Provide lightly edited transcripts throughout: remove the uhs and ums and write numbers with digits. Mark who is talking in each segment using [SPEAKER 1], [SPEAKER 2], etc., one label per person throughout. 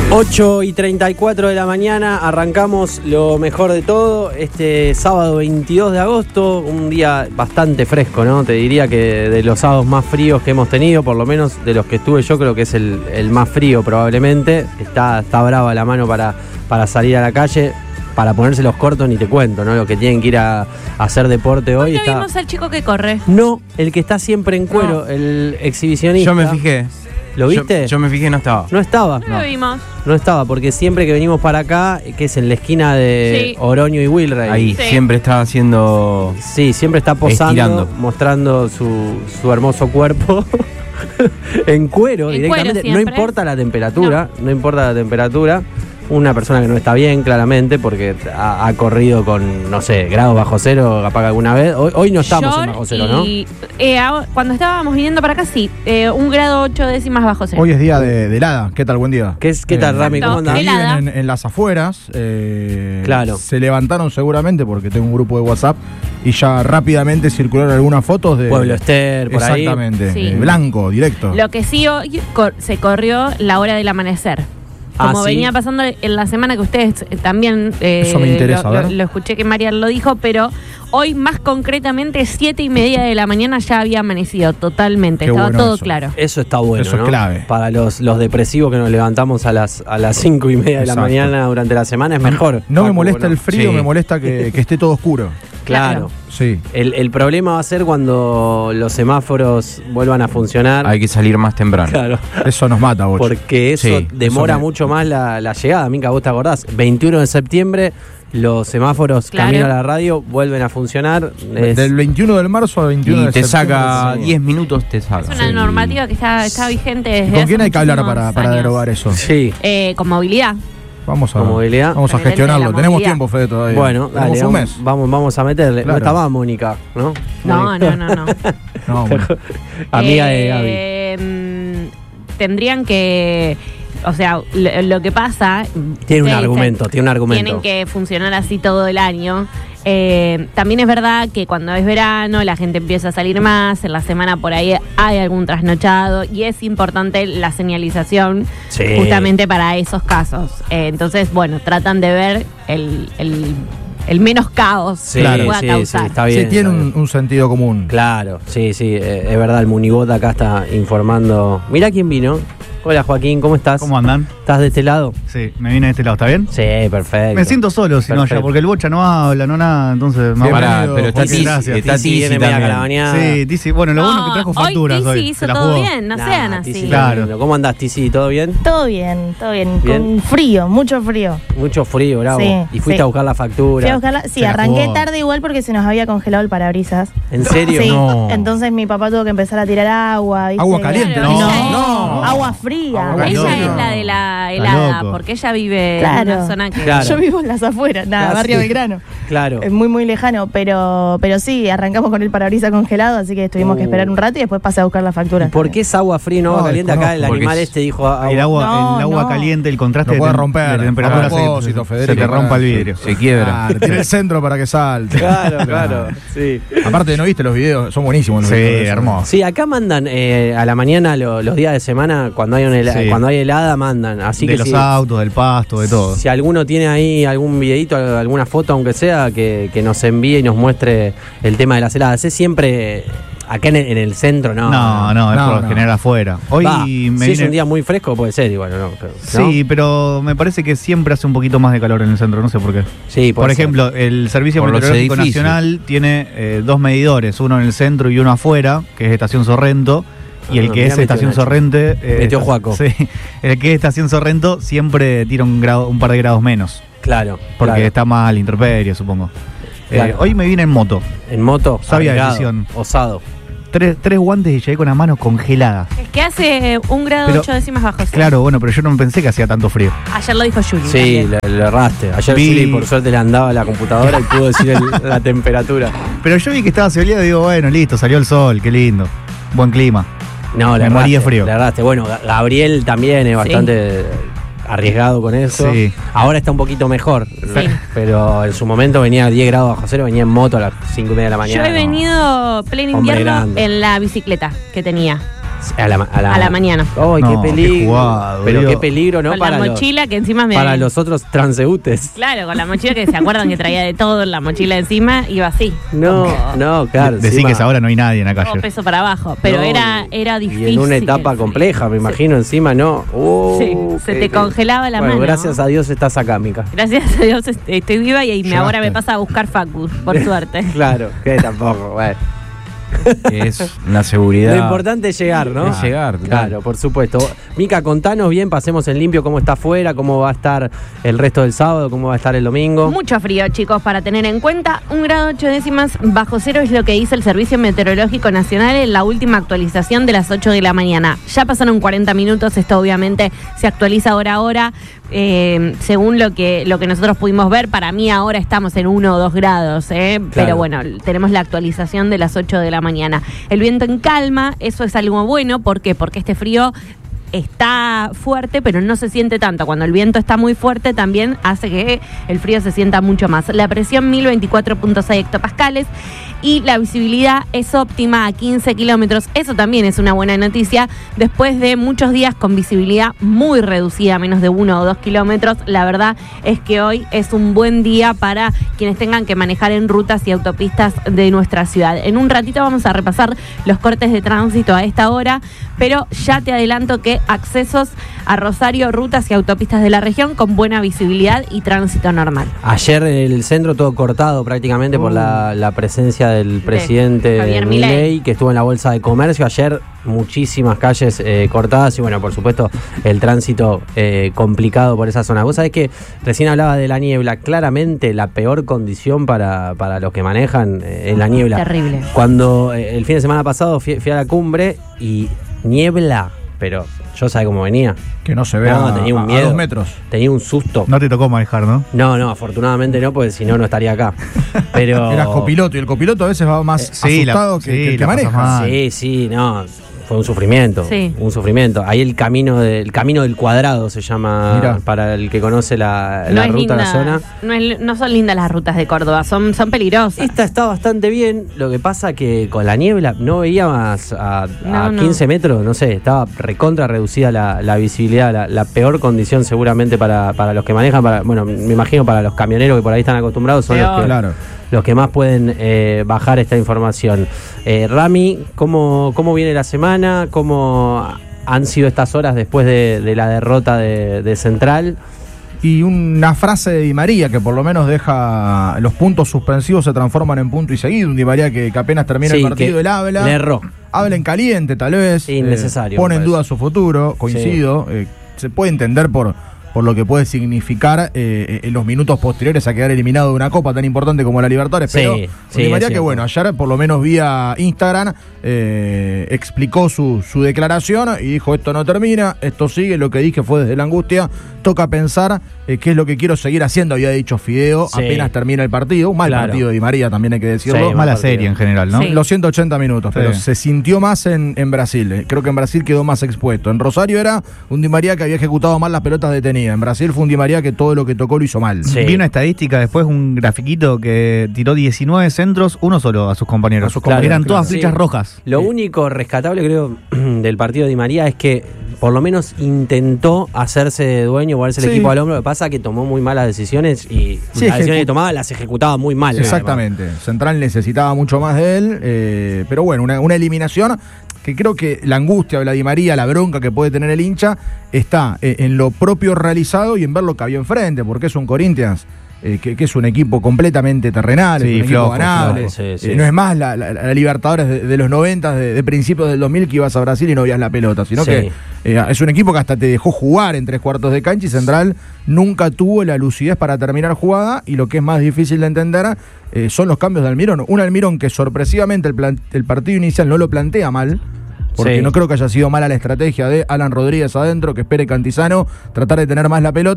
[SPEAKER 1] 8:34 de la mañana, arrancamos lo mejor de todo, este sábado 22 de agosto, un día bastante fresco, ¿no? Te diría que de los sábados más fríos que hemos tenido, por lo menos de los que estuve yo, creo que es el más frío probablemente. Está brava la mano para salir a la calle, para ponerse los cortos ni te cuento, ¿no? Los que tienen que ir a hacer deporte hoy.
[SPEAKER 2] ¿No vimos al chico que corre?
[SPEAKER 1] No, el que está siempre en cuero, el exhibicionista.
[SPEAKER 3] Yo me fijé.
[SPEAKER 1] ¿Lo viste?
[SPEAKER 3] Yo me fijé, no estaba.
[SPEAKER 1] No estaba.
[SPEAKER 2] No lo vimos.
[SPEAKER 1] No estaba, porque siempre que venimos para acá, que es en la esquina de Oroño y Wilray.
[SPEAKER 3] Ahí, siempre está haciendo...
[SPEAKER 1] Sí, siempre está posando,
[SPEAKER 3] estirando,
[SPEAKER 1] mostrando su hermoso cuerpo. En cuero, directamente. No importa la temperatura, no importa la temperatura. Una persona que no está bien, claramente, porque ha corrido con, no sé, grados bajo cero, capaz alguna vez. Hoy no estamos en bajo cero, ¿no?
[SPEAKER 2] Cuando estábamos viniendo para acá, sí, 1 grado 8 décimas bajo cero.
[SPEAKER 4] Hoy es día de helada. ¿Qué tal? Buen día.
[SPEAKER 1] ¿Qué tal, Rami? ¿Cómo andás?
[SPEAKER 4] Viven en las afueras.
[SPEAKER 1] Claro.
[SPEAKER 4] Se levantaron seguramente porque tengo un grupo de WhatsApp y ya rápidamente circularon algunas fotos de
[SPEAKER 1] Pueblo Ester, por ahí.
[SPEAKER 4] Exactamente.
[SPEAKER 2] Sí.
[SPEAKER 4] Blanco, directo.
[SPEAKER 2] Lo que sí hoy se corrió la hora del amanecer. Como venía pasando en la semana que ustedes también
[SPEAKER 4] eso me interesa,
[SPEAKER 2] lo escuché que Marian lo dijo, pero hoy más concretamente 7:30 de la mañana ya había amanecido totalmente.
[SPEAKER 4] Qué
[SPEAKER 2] estaba
[SPEAKER 4] bueno
[SPEAKER 2] todo
[SPEAKER 4] eso.
[SPEAKER 2] claro.
[SPEAKER 1] Eso está bueno,
[SPEAKER 4] Eso es
[SPEAKER 1] ¿no?
[SPEAKER 4] clave.
[SPEAKER 1] Para los depresivos que nos levantamos a las 5:30 de la
[SPEAKER 4] Exacto.
[SPEAKER 1] mañana durante la semana es mejor.
[SPEAKER 4] No me
[SPEAKER 1] Paco,
[SPEAKER 4] molesta
[SPEAKER 1] ¿no?
[SPEAKER 4] el frío,
[SPEAKER 3] Sí.
[SPEAKER 4] me molesta que esté todo oscuro.
[SPEAKER 1] Claro.
[SPEAKER 4] Sí.
[SPEAKER 1] El problema va a ser cuando los semáforos vuelvan a funcionar.
[SPEAKER 3] Hay que salir más temprano.
[SPEAKER 1] Claro.
[SPEAKER 4] Eso nos mata, Bocho.
[SPEAKER 1] Porque eso
[SPEAKER 3] Sí,
[SPEAKER 1] demora
[SPEAKER 4] eso me-
[SPEAKER 1] mucho más la llegada. Mica, vos te acordás, 21 de septiembre los semáforos
[SPEAKER 2] Claro.
[SPEAKER 1] camino a la radio vuelven a funcionar.
[SPEAKER 4] Del 21 de marzo al 21
[SPEAKER 3] Y
[SPEAKER 4] de
[SPEAKER 3] te
[SPEAKER 4] septiembre.
[SPEAKER 3] saca
[SPEAKER 1] sí.
[SPEAKER 3] 10 minutos, te saca.
[SPEAKER 2] Es una normativa que está vigente desde
[SPEAKER 4] ¿Y con
[SPEAKER 2] hace
[SPEAKER 4] quién hay que hablar
[SPEAKER 2] muchísimos
[SPEAKER 4] para
[SPEAKER 2] años.
[SPEAKER 4] derogar eso?
[SPEAKER 1] Sí.
[SPEAKER 2] Con movilidad.
[SPEAKER 4] Vamos a
[SPEAKER 1] Con movilidad.
[SPEAKER 4] Vamos a
[SPEAKER 2] Con el ente de
[SPEAKER 4] gestionarlo.
[SPEAKER 2] la
[SPEAKER 4] Tenemos
[SPEAKER 2] movilidad.
[SPEAKER 4] tiempo, Fede, todavía.
[SPEAKER 1] Bueno,
[SPEAKER 4] Tenemos
[SPEAKER 1] dale,
[SPEAKER 4] un mes.
[SPEAKER 1] vamos a meterle.
[SPEAKER 4] Claro.
[SPEAKER 1] No estaba Mónica, ¿no?
[SPEAKER 2] No.
[SPEAKER 4] No, bueno.
[SPEAKER 1] Amiga de Gaby.
[SPEAKER 2] Tendrían que... O sea, lo que pasa...
[SPEAKER 1] Tiene un
[SPEAKER 2] ustedes
[SPEAKER 1] argumento,
[SPEAKER 2] dicen,
[SPEAKER 1] tiene un argumento.
[SPEAKER 2] Tienen que funcionar así todo el año. También es verdad que cuando es verano la gente empieza a salir más, en la semana por ahí hay algún trasnochado y es importante la señalización
[SPEAKER 1] Sí.
[SPEAKER 2] justamente para esos casos. Entonces, bueno, tratan de ver el menos caos
[SPEAKER 1] Sí,
[SPEAKER 2] que pueda
[SPEAKER 1] sí,
[SPEAKER 2] causar.
[SPEAKER 1] sí, está bien.
[SPEAKER 4] Sí, tiene
[SPEAKER 1] está bien.
[SPEAKER 4] un sentido común.
[SPEAKER 1] Claro, sí, es verdad, el Munibot acá está informando. Mirá quién vino. Hola Joaquín, ¿cómo estás?
[SPEAKER 5] ¿Cómo andan?
[SPEAKER 1] ¿Estás de este lado?
[SPEAKER 5] Sí, me vine de este lado, ¿está bien?
[SPEAKER 1] Sí, perfecto.
[SPEAKER 5] Me siento solo, si no,
[SPEAKER 1] Perfecto.
[SPEAKER 5] ya, porque el Bocha no habla, no nada, entonces...
[SPEAKER 4] Bien,
[SPEAKER 3] Pará,
[SPEAKER 4] Bienvenido,
[SPEAKER 3] pero está
[SPEAKER 4] Joaquín,
[SPEAKER 3] Tizi,
[SPEAKER 5] gracias.
[SPEAKER 3] está
[SPEAKER 1] Tizi
[SPEAKER 3] Tizi
[SPEAKER 1] viene media
[SPEAKER 3] también.
[SPEAKER 1] carabaneada.
[SPEAKER 5] Sí, Tizi, bueno, lo bueno que trajo facturas
[SPEAKER 2] Tizi
[SPEAKER 5] hoy.
[SPEAKER 2] hizo
[SPEAKER 5] se la
[SPEAKER 2] todo
[SPEAKER 5] jugó.
[SPEAKER 2] bien, no sean así.
[SPEAKER 1] Tizi,
[SPEAKER 5] Claro.
[SPEAKER 1] lindo. ¿Cómo andás, Tizi? ¿Todo bien?
[SPEAKER 6] Todo bien,
[SPEAKER 1] Bien.
[SPEAKER 6] con frío, mucho frío.
[SPEAKER 1] Mucho frío, bravo.
[SPEAKER 6] Sí,
[SPEAKER 1] ¿Y fuiste
[SPEAKER 6] sí.
[SPEAKER 1] a buscar la factura?
[SPEAKER 6] Fui a buscarla, sí,
[SPEAKER 5] Se la
[SPEAKER 6] arranqué
[SPEAKER 5] jugó.
[SPEAKER 6] tarde igual porque se nos había congelado el parabrisas.
[SPEAKER 1] ¿En serio?
[SPEAKER 6] Sí,
[SPEAKER 5] No.
[SPEAKER 6] entonces mi papá tuvo que empezar a tirar agua. ¿viste?
[SPEAKER 4] Agua caliente,
[SPEAKER 2] Claro,
[SPEAKER 4] no.
[SPEAKER 2] ella es-
[SPEAKER 4] No.
[SPEAKER 6] Agua fría.
[SPEAKER 4] Agua
[SPEAKER 2] Ella
[SPEAKER 4] caliente.
[SPEAKER 2] es la de la
[SPEAKER 5] Está
[SPEAKER 2] helada,
[SPEAKER 5] loco.
[SPEAKER 2] porque ella vive en
[SPEAKER 6] Claro.
[SPEAKER 2] una zona que...
[SPEAKER 1] Claro.
[SPEAKER 6] Yo vivo en las afueras, nada,
[SPEAKER 1] Ah,
[SPEAKER 6] barrio
[SPEAKER 1] sí.
[SPEAKER 6] Belgrano.
[SPEAKER 1] Claro.
[SPEAKER 6] Es muy lejano, pero sí, arrancamos con el parabrisas congelado, así que tuvimos que esperar un rato y después pasé a buscar la factura.
[SPEAKER 1] ¿Por qué es agua fría y no agua
[SPEAKER 4] No,
[SPEAKER 1] caliente? Acá el
[SPEAKER 4] desconozco.
[SPEAKER 1] animal
[SPEAKER 3] Porque
[SPEAKER 1] este dijo agua.
[SPEAKER 5] El agua,
[SPEAKER 6] No.
[SPEAKER 5] caliente, el contraste
[SPEAKER 4] Lo puede
[SPEAKER 5] de
[SPEAKER 4] romper.
[SPEAKER 5] de temperatura
[SPEAKER 4] A propósito,
[SPEAKER 5] se
[SPEAKER 4] Federico,
[SPEAKER 5] te rompa el vidrio.
[SPEAKER 3] Se quiebra.
[SPEAKER 4] Claro, tiene el centro para que salte.
[SPEAKER 1] Claro, sí.
[SPEAKER 4] Aparte, ¿no viste los videos? Son buenísimos los
[SPEAKER 5] Sí,
[SPEAKER 4] videos.
[SPEAKER 5] hermoso.
[SPEAKER 1] Sí, acá mandan a la mañana los días de semana, cuando hay
[SPEAKER 5] Sí.
[SPEAKER 1] cuando hay helada, mandan. Así
[SPEAKER 5] De
[SPEAKER 1] que
[SPEAKER 5] los
[SPEAKER 1] si,
[SPEAKER 5] autos, del pasto, de todo.
[SPEAKER 1] si alguno tiene ahí algún videito, alguna foto, aunque sea, que nos envíe y nos muestre el tema de las heladas. Es siempre acá en el centro, ¿no?
[SPEAKER 5] No, es
[SPEAKER 4] No,
[SPEAKER 5] por lo
[SPEAKER 4] no.
[SPEAKER 5] general afuera. Hoy
[SPEAKER 1] Va,
[SPEAKER 5] me
[SPEAKER 1] si es
[SPEAKER 5] vine...
[SPEAKER 1] un día muy fresco, puede ser igual, ¿no? Pero,
[SPEAKER 5] Sí, pero me parece que siempre hace un poquito más de calor en el centro, no sé por qué.
[SPEAKER 1] Sí,
[SPEAKER 5] Por
[SPEAKER 1] puede ser.
[SPEAKER 5] ejemplo, el Servicio
[SPEAKER 3] Por los
[SPEAKER 5] Meteorológico
[SPEAKER 3] edificios.
[SPEAKER 5] Nacional tiene 2 medidores, uno en el centro y uno afuera, que es Estación Sorrento, y el
[SPEAKER 1] Ah,
[SPEAKER 5] que
[SPEAKER 1] mirá,
[SPEAKER 5] es Estación
[SPEAKER 1] metió Nacho.
[SPEAKER 5] Sorrente...
[SPEAKER 1] Metió Juaco.
[SPEAKER 5] Sí, el que es Estación Sorrento siempre tira un par de grados menos,
[SPEAKER 1] Claro,
[SPEAKER 5] porque
[SPEAKER 1] claro.
[SPEAKER 5] está más a la intemperie, supongo.
[SPEAKER 1] Claro.
[SPEAKER 5] Hoy me vine en moto,
[SPEAKER 1] En moto,
[SPEAKER 5] Sabia
[SPEAKER 1] arriesgado,
[SPEAKER 5] decisión.
[SPEAKER 1] osado.
[SPEAKER 5] tres guantes y llegué con las manos congeladas.
[SPEAKER 2] Es que hace 1 grado
[SPEAKER 5] Pero,
[SPEAKER 2] 8 décimas bajo cero.
[SPEAKER 5] Claro, bueno, pero yo no pensé que hacía tanto frío.
[SPEAKER 2] Ayer lo dijo Juli.
[SPEAKER 1] Sí,
[SPEAKER 2] también.
[SPEAKER 1] le erraste. Ayer
[SPEAKER 5] Vi-
[SPEAKER 1] Juli, por suerte, le andaba a la computadora y pudo decir la temperatura.
[SPEAKER 5] Pero yo vi que estaba soleado y digo, bueno, listo, salió el sol, qué lindo. Buen clima.
[SPEAKER 1] No,
[SPEAKER 5] Me morí de frío.
[SPEAKER 1] Le erraste. Bueno, Gabriel también es bastante arriesgado con eso.
[SPEAKER 5] Sí.
[SPEAKER 1] Ahora está un poquito mejor.
[SPEAKER 2] Sí.
[SPEAKER 1] Pero en su momento venía a 10 grados bajo cero, venía en moto a las 5:30 de la mañana.
[SPEAKER 2] Yo he venido pleno
[SPEAKER 1] Hombre
[SPEAKER 2] invierno
[SPEAKER 1] grande.
[SPEAKER 2] en la bicicleta que tenía. A la mañana.
[SPEAKER 1] ¡Ay,
[SPEAKER 5] No,
[SPEAKER 1] qué
[SPEAKER 5] qué
[SPEAKER 1] peligro!
[SPEAKER 5] jugado,
[SPEAKER 1] Pero
[SPEAKER 5] Dios.
[SPEAKER 1] qué peligro, ¿no?
[SPEAKER 2] Con la mochila que encima me...
[SPEAKER 1] para los otros transeúntes.
[SPEAKER 2] Claro, con la mochila que se acuerdan que traía de todo en la mochila encima, iba así.
[SPEAKER 1] No, claro.
[SPEAKER 5] Decí
[SPEAKER 1] encima-
[SPEAKER 5] que es ahora no hay nadie en la
[SPEAKER 2] Todo
[SPEAKER 5] calle.
[SPEAKER 2] peso para abajo. Pero
[SPEAKER 1] No,
[SPEAKER 2] era difícil.
[SPEAKER 1] Y en una etapa compleja, me imagino, encima, ¿no?
[SPEAKER 2] Sí, se te congelaba la
[SPEAKER 1] bueno,
[SPEAKER 2] mano.
[SPEAKER 1] gracias a Dios estás acá, Mica.
[SPEAKER 2] Gracias a Dios estoy viva y
[SPEAKER 4] Llegaste.
[SPEAKER 2] ahora me pasa a buscar Facu, por suerte.
[SPEAKER 1] Claro, que tampoco, bueno.
[SPEAKER 3] Que es una seguridad.
[SPEAKER 1] Lo importante es llegar, ¿no?
[SPEAKER 3] Es llegar, total.
[SPEAKER 1] Claro, por supuesto. Mica, contanos bien, pasemos en limpio cómo está afuera, cómo va a estar el resto del sábado, cómo va a estar el domingo.
[SPEAKER 2] Mucho frío, chicos, para tener en cuenta. 1 grado 8 décimas bajo cero es lo que dice el Servicio Meteorológico Nacional en la última actualización de las 8 de la mañana. Ya pasaron 40 minutos, esto obviamente se actualiza hora a hora. Según lo que nosotros pudimos ver, para mí ahora estamos en 1 o 2 grados, pero bueno, tenemos la actualización de las 8 de la mañana. El viento en calma, eso es algo bueno. ¿Por qué? Porque este frío está fuerte, pero no se siente tanto. Cuando el viento está muy fuerte, también hace que el frío se sienta mucho más. La presión 1024.6 hectopascales y la visibilidad es óptima a 15 kilómetros. Eso también es una buena noticia. Después de muchos días con visibilidad muy reducida, a menos de 1 o 2 kilómetros, la verdad es que hoy es un buen día para quienes tengan que manejar en rutas y autopistas de nuestra ciudad. En un ratito vamos a repasar los cortes de tránsito a esta hora, pero ya te adelanto que accesos a Rosario, rutas y autopistas de la región con buena visibilidad y tránsito normal.
[SPEAKER 1] Ayer el centro todo cortado prácticamente por la presencia del presidente
[SPEAKER 2] Javier Milei,
[SPEAKER 1] Milei, que estuvo en la Bolsa de Comercio. Ayer muchísimas calles cortadas y bueno, por supuesto el tránsito complicado por esa zona. Vos sabés que recién hablaba de la niebla. Claramente la peor condición para los que manejan es la niebla.
[SPEAKER 2] Terrible.
[SPEAKER 1] Cuando el fin de semana pasado fui a la cumbre y niebla, pero yo sabía cómo venía.
[SPEAKER 4] Que no se vea
[SPEAKER 1] No, tenía un
[SPEAKER 4] a
[SPEAKER 1] miedo.
[SPEAKER 4] 2 metros.
[SPEAKER 1] Tenía un susto.
[SPEAKER 5] No te tocó manejar, ¿no?
[SPEAKER 1] No, afortunadamente no, porque si no, no estaría acá. Pero.
[SPEAKER 4] Eras copiloto y el copiloto a veces va más
[SPEAKER 5] sí,
[SPEAKER 4] asustado que el que
[SPEAKER 5] la pasas
[SPEAKER 4] maneja.
[SPEAKER 5] mal.
[SPEAKER 1] Sí, no. Fue un sufrimiento.
[SPEAKER 2] Sí.
[SPEAKER 1] Un sufrimiento. Ahí el camino del cuadrado se llama,
[SPEAKER 4] Mirá.
[SPEAKER 1] para el que conoce la
[SPEAKER 2] No es
[SPEAKER 1] ruta,
[SPEAKER 2] linda,
[SPEAKER 1] la zona.
[SPEAKER 2] no son lindas las rutas de Córdoba, son peligrosas.
[SPEAKER 1] Esta está bastante bien. Lo que pasa que con la niebla no veía más a
[SPEAKER 2] No.
[SPEAKER 1] 15 metros, no sé, estaba recontra reducida la visibilidad, la peor condición seguramente para los que manejan, bueno, me imagino para los camioneros que por ahí están acostumbrados, son
[SPEAKER 2] Peor.
[SPEAKER 4] Claro.
[SPEAKER 1] los que más pueden bajar esta información. Rami, ¿cómo viene la semana? ¿Cómo han sido estas horas después de la derrota de Central?
[SPEAKER 4] Y una frase de Di María que por lo menos deja los puntos suspensivos se transforman en punto y seguido. Un Di María que apenas termina
[SPEAKER 1] Sí,
[SPEAKER 4] el partido,
[SPEAKER 1] que
[SPEAKER 4] él habla.
[SPEAKER 1] le erró.
[SPEAKER 4] Habla en caliente, tal vez.
[SPEAKER 1] Innecesario,
[SPEAKER 4] Pone
[SPEAKER 1] me
[SPEAKER 4] en
[SPEAKER 1] parece.
[SPEAKER 4] duda su futuro, coincido. Se puede entender por lo que puede significar en los minutos posteriores a quedar eliminado de una copa tan importante como la Libertadores.
[SPEAKER 1] Sí,
[SPEAKER 4] Pero
[SPEAKER 1] sí,
[SPEAKER 4] Di
[SPEAKER 1] es
[SPEAKER 4] María que
[SPEAKER 1] cierto.
[SPEAKER 4] bueno, ayer por lo menos vía Instagram explicó su declaración y dijo: esto no termina, esto sigue, lo que dije fue desde la angustia, toca pensar qué es lo que quiero seguir haciendo, había dicho Fideo,
[SPEAKER 1] Sí.
[SPEAKER 4] apenas termina el partido, un mal
[SPEAKER 1] Claro.
[SPEAKER 4] partido de Di María también hay que decirlo.
[SPEAKER 1] Sí,
[SPEAKER 5] Mala
[SPEAKER 1] partido.
[SPEAKER 5] serie en general, ¿no?
[SPEAKER 2] Sí.
[SPEAKER 4] Los 180 minutos,
[SPEAKER 5] Sí.
[SPEAKER 4] pero se sintió más en Brasil. Creo que en Brasil quedó más expuesto. En Rosario era un Di María que había ejecutado mal las pelotas detenidas. En Brasil fue un Di María que todo lo que tocó lo hizo mal.
[SPEAKER 1] Sí.
[SPEAKER 5] Vi una estadística después, un grafiquito que tiró 19 centros, uno solo a sus compañeros.
[SPEAKER 4] A sus compañeros,
[SPEAKER 5] Eran
[SPEAKER 4] claro.
[SPEAKER 5] todas flechas
[SPEAKER 1] Sí.
[SPEAKER 5] rojas.
[SPEAKER 1] Lo único rescatable, creo, del partido de Di María es que por lo menos intentó hacerse dueño, ponerse el
[SPEAKER 4] Sí.
[SPEAKER 1] equipo al hombro. Lo que pasa es que tomó muy malas decisiones y
[SPEAKER 4] Sí,
[SPEAKER 1] las decisiones
[SPEAKER 4] ejecu-
[SPEAKER 1] que tomaba las ejecutaba muy mal.
[SPEAKER 4] Exactamente. Central necesitaba mucho más de él, pero bueno, una eliminación que creo que la angustia de la Di María, la bronca que puede tener el hincha, está en lo propio realizado y en ver lo que había enfrente, porque es un Corinthians que es un equipo completamente terrenal,
[SPEAKER 5] Sí,
[SPEAKER 4] es un equipo
[SPEAKER 5] flojo,
[SPEAKER 4] ganable.
[SPEAKER 1] flojo, sí, sí.
[SPEAKER 4] No es más la Libertadores de los 90, de principios del 2000, que ibas a Brasil y no veías la pelota, sino
[SPEAKER 1] Sí.
[SPEAKER 4] que es un equipo que hasta te dejó jugar en 3/4 de cancha, y Central nunca tuvo la lucidez para terminar jugada, y lo que es más difícil de entender son los cambios de Almirón. Un Almirón que sorpresivamente el partido inicial no lo plantea mal, porque
[SPEAKER 1] Sí.
[SPEAKER 4] no creo que haya sido mala la estrategia de Alan Rodríguez adentro, que espere Cantizano, tratar de tener más la pelota,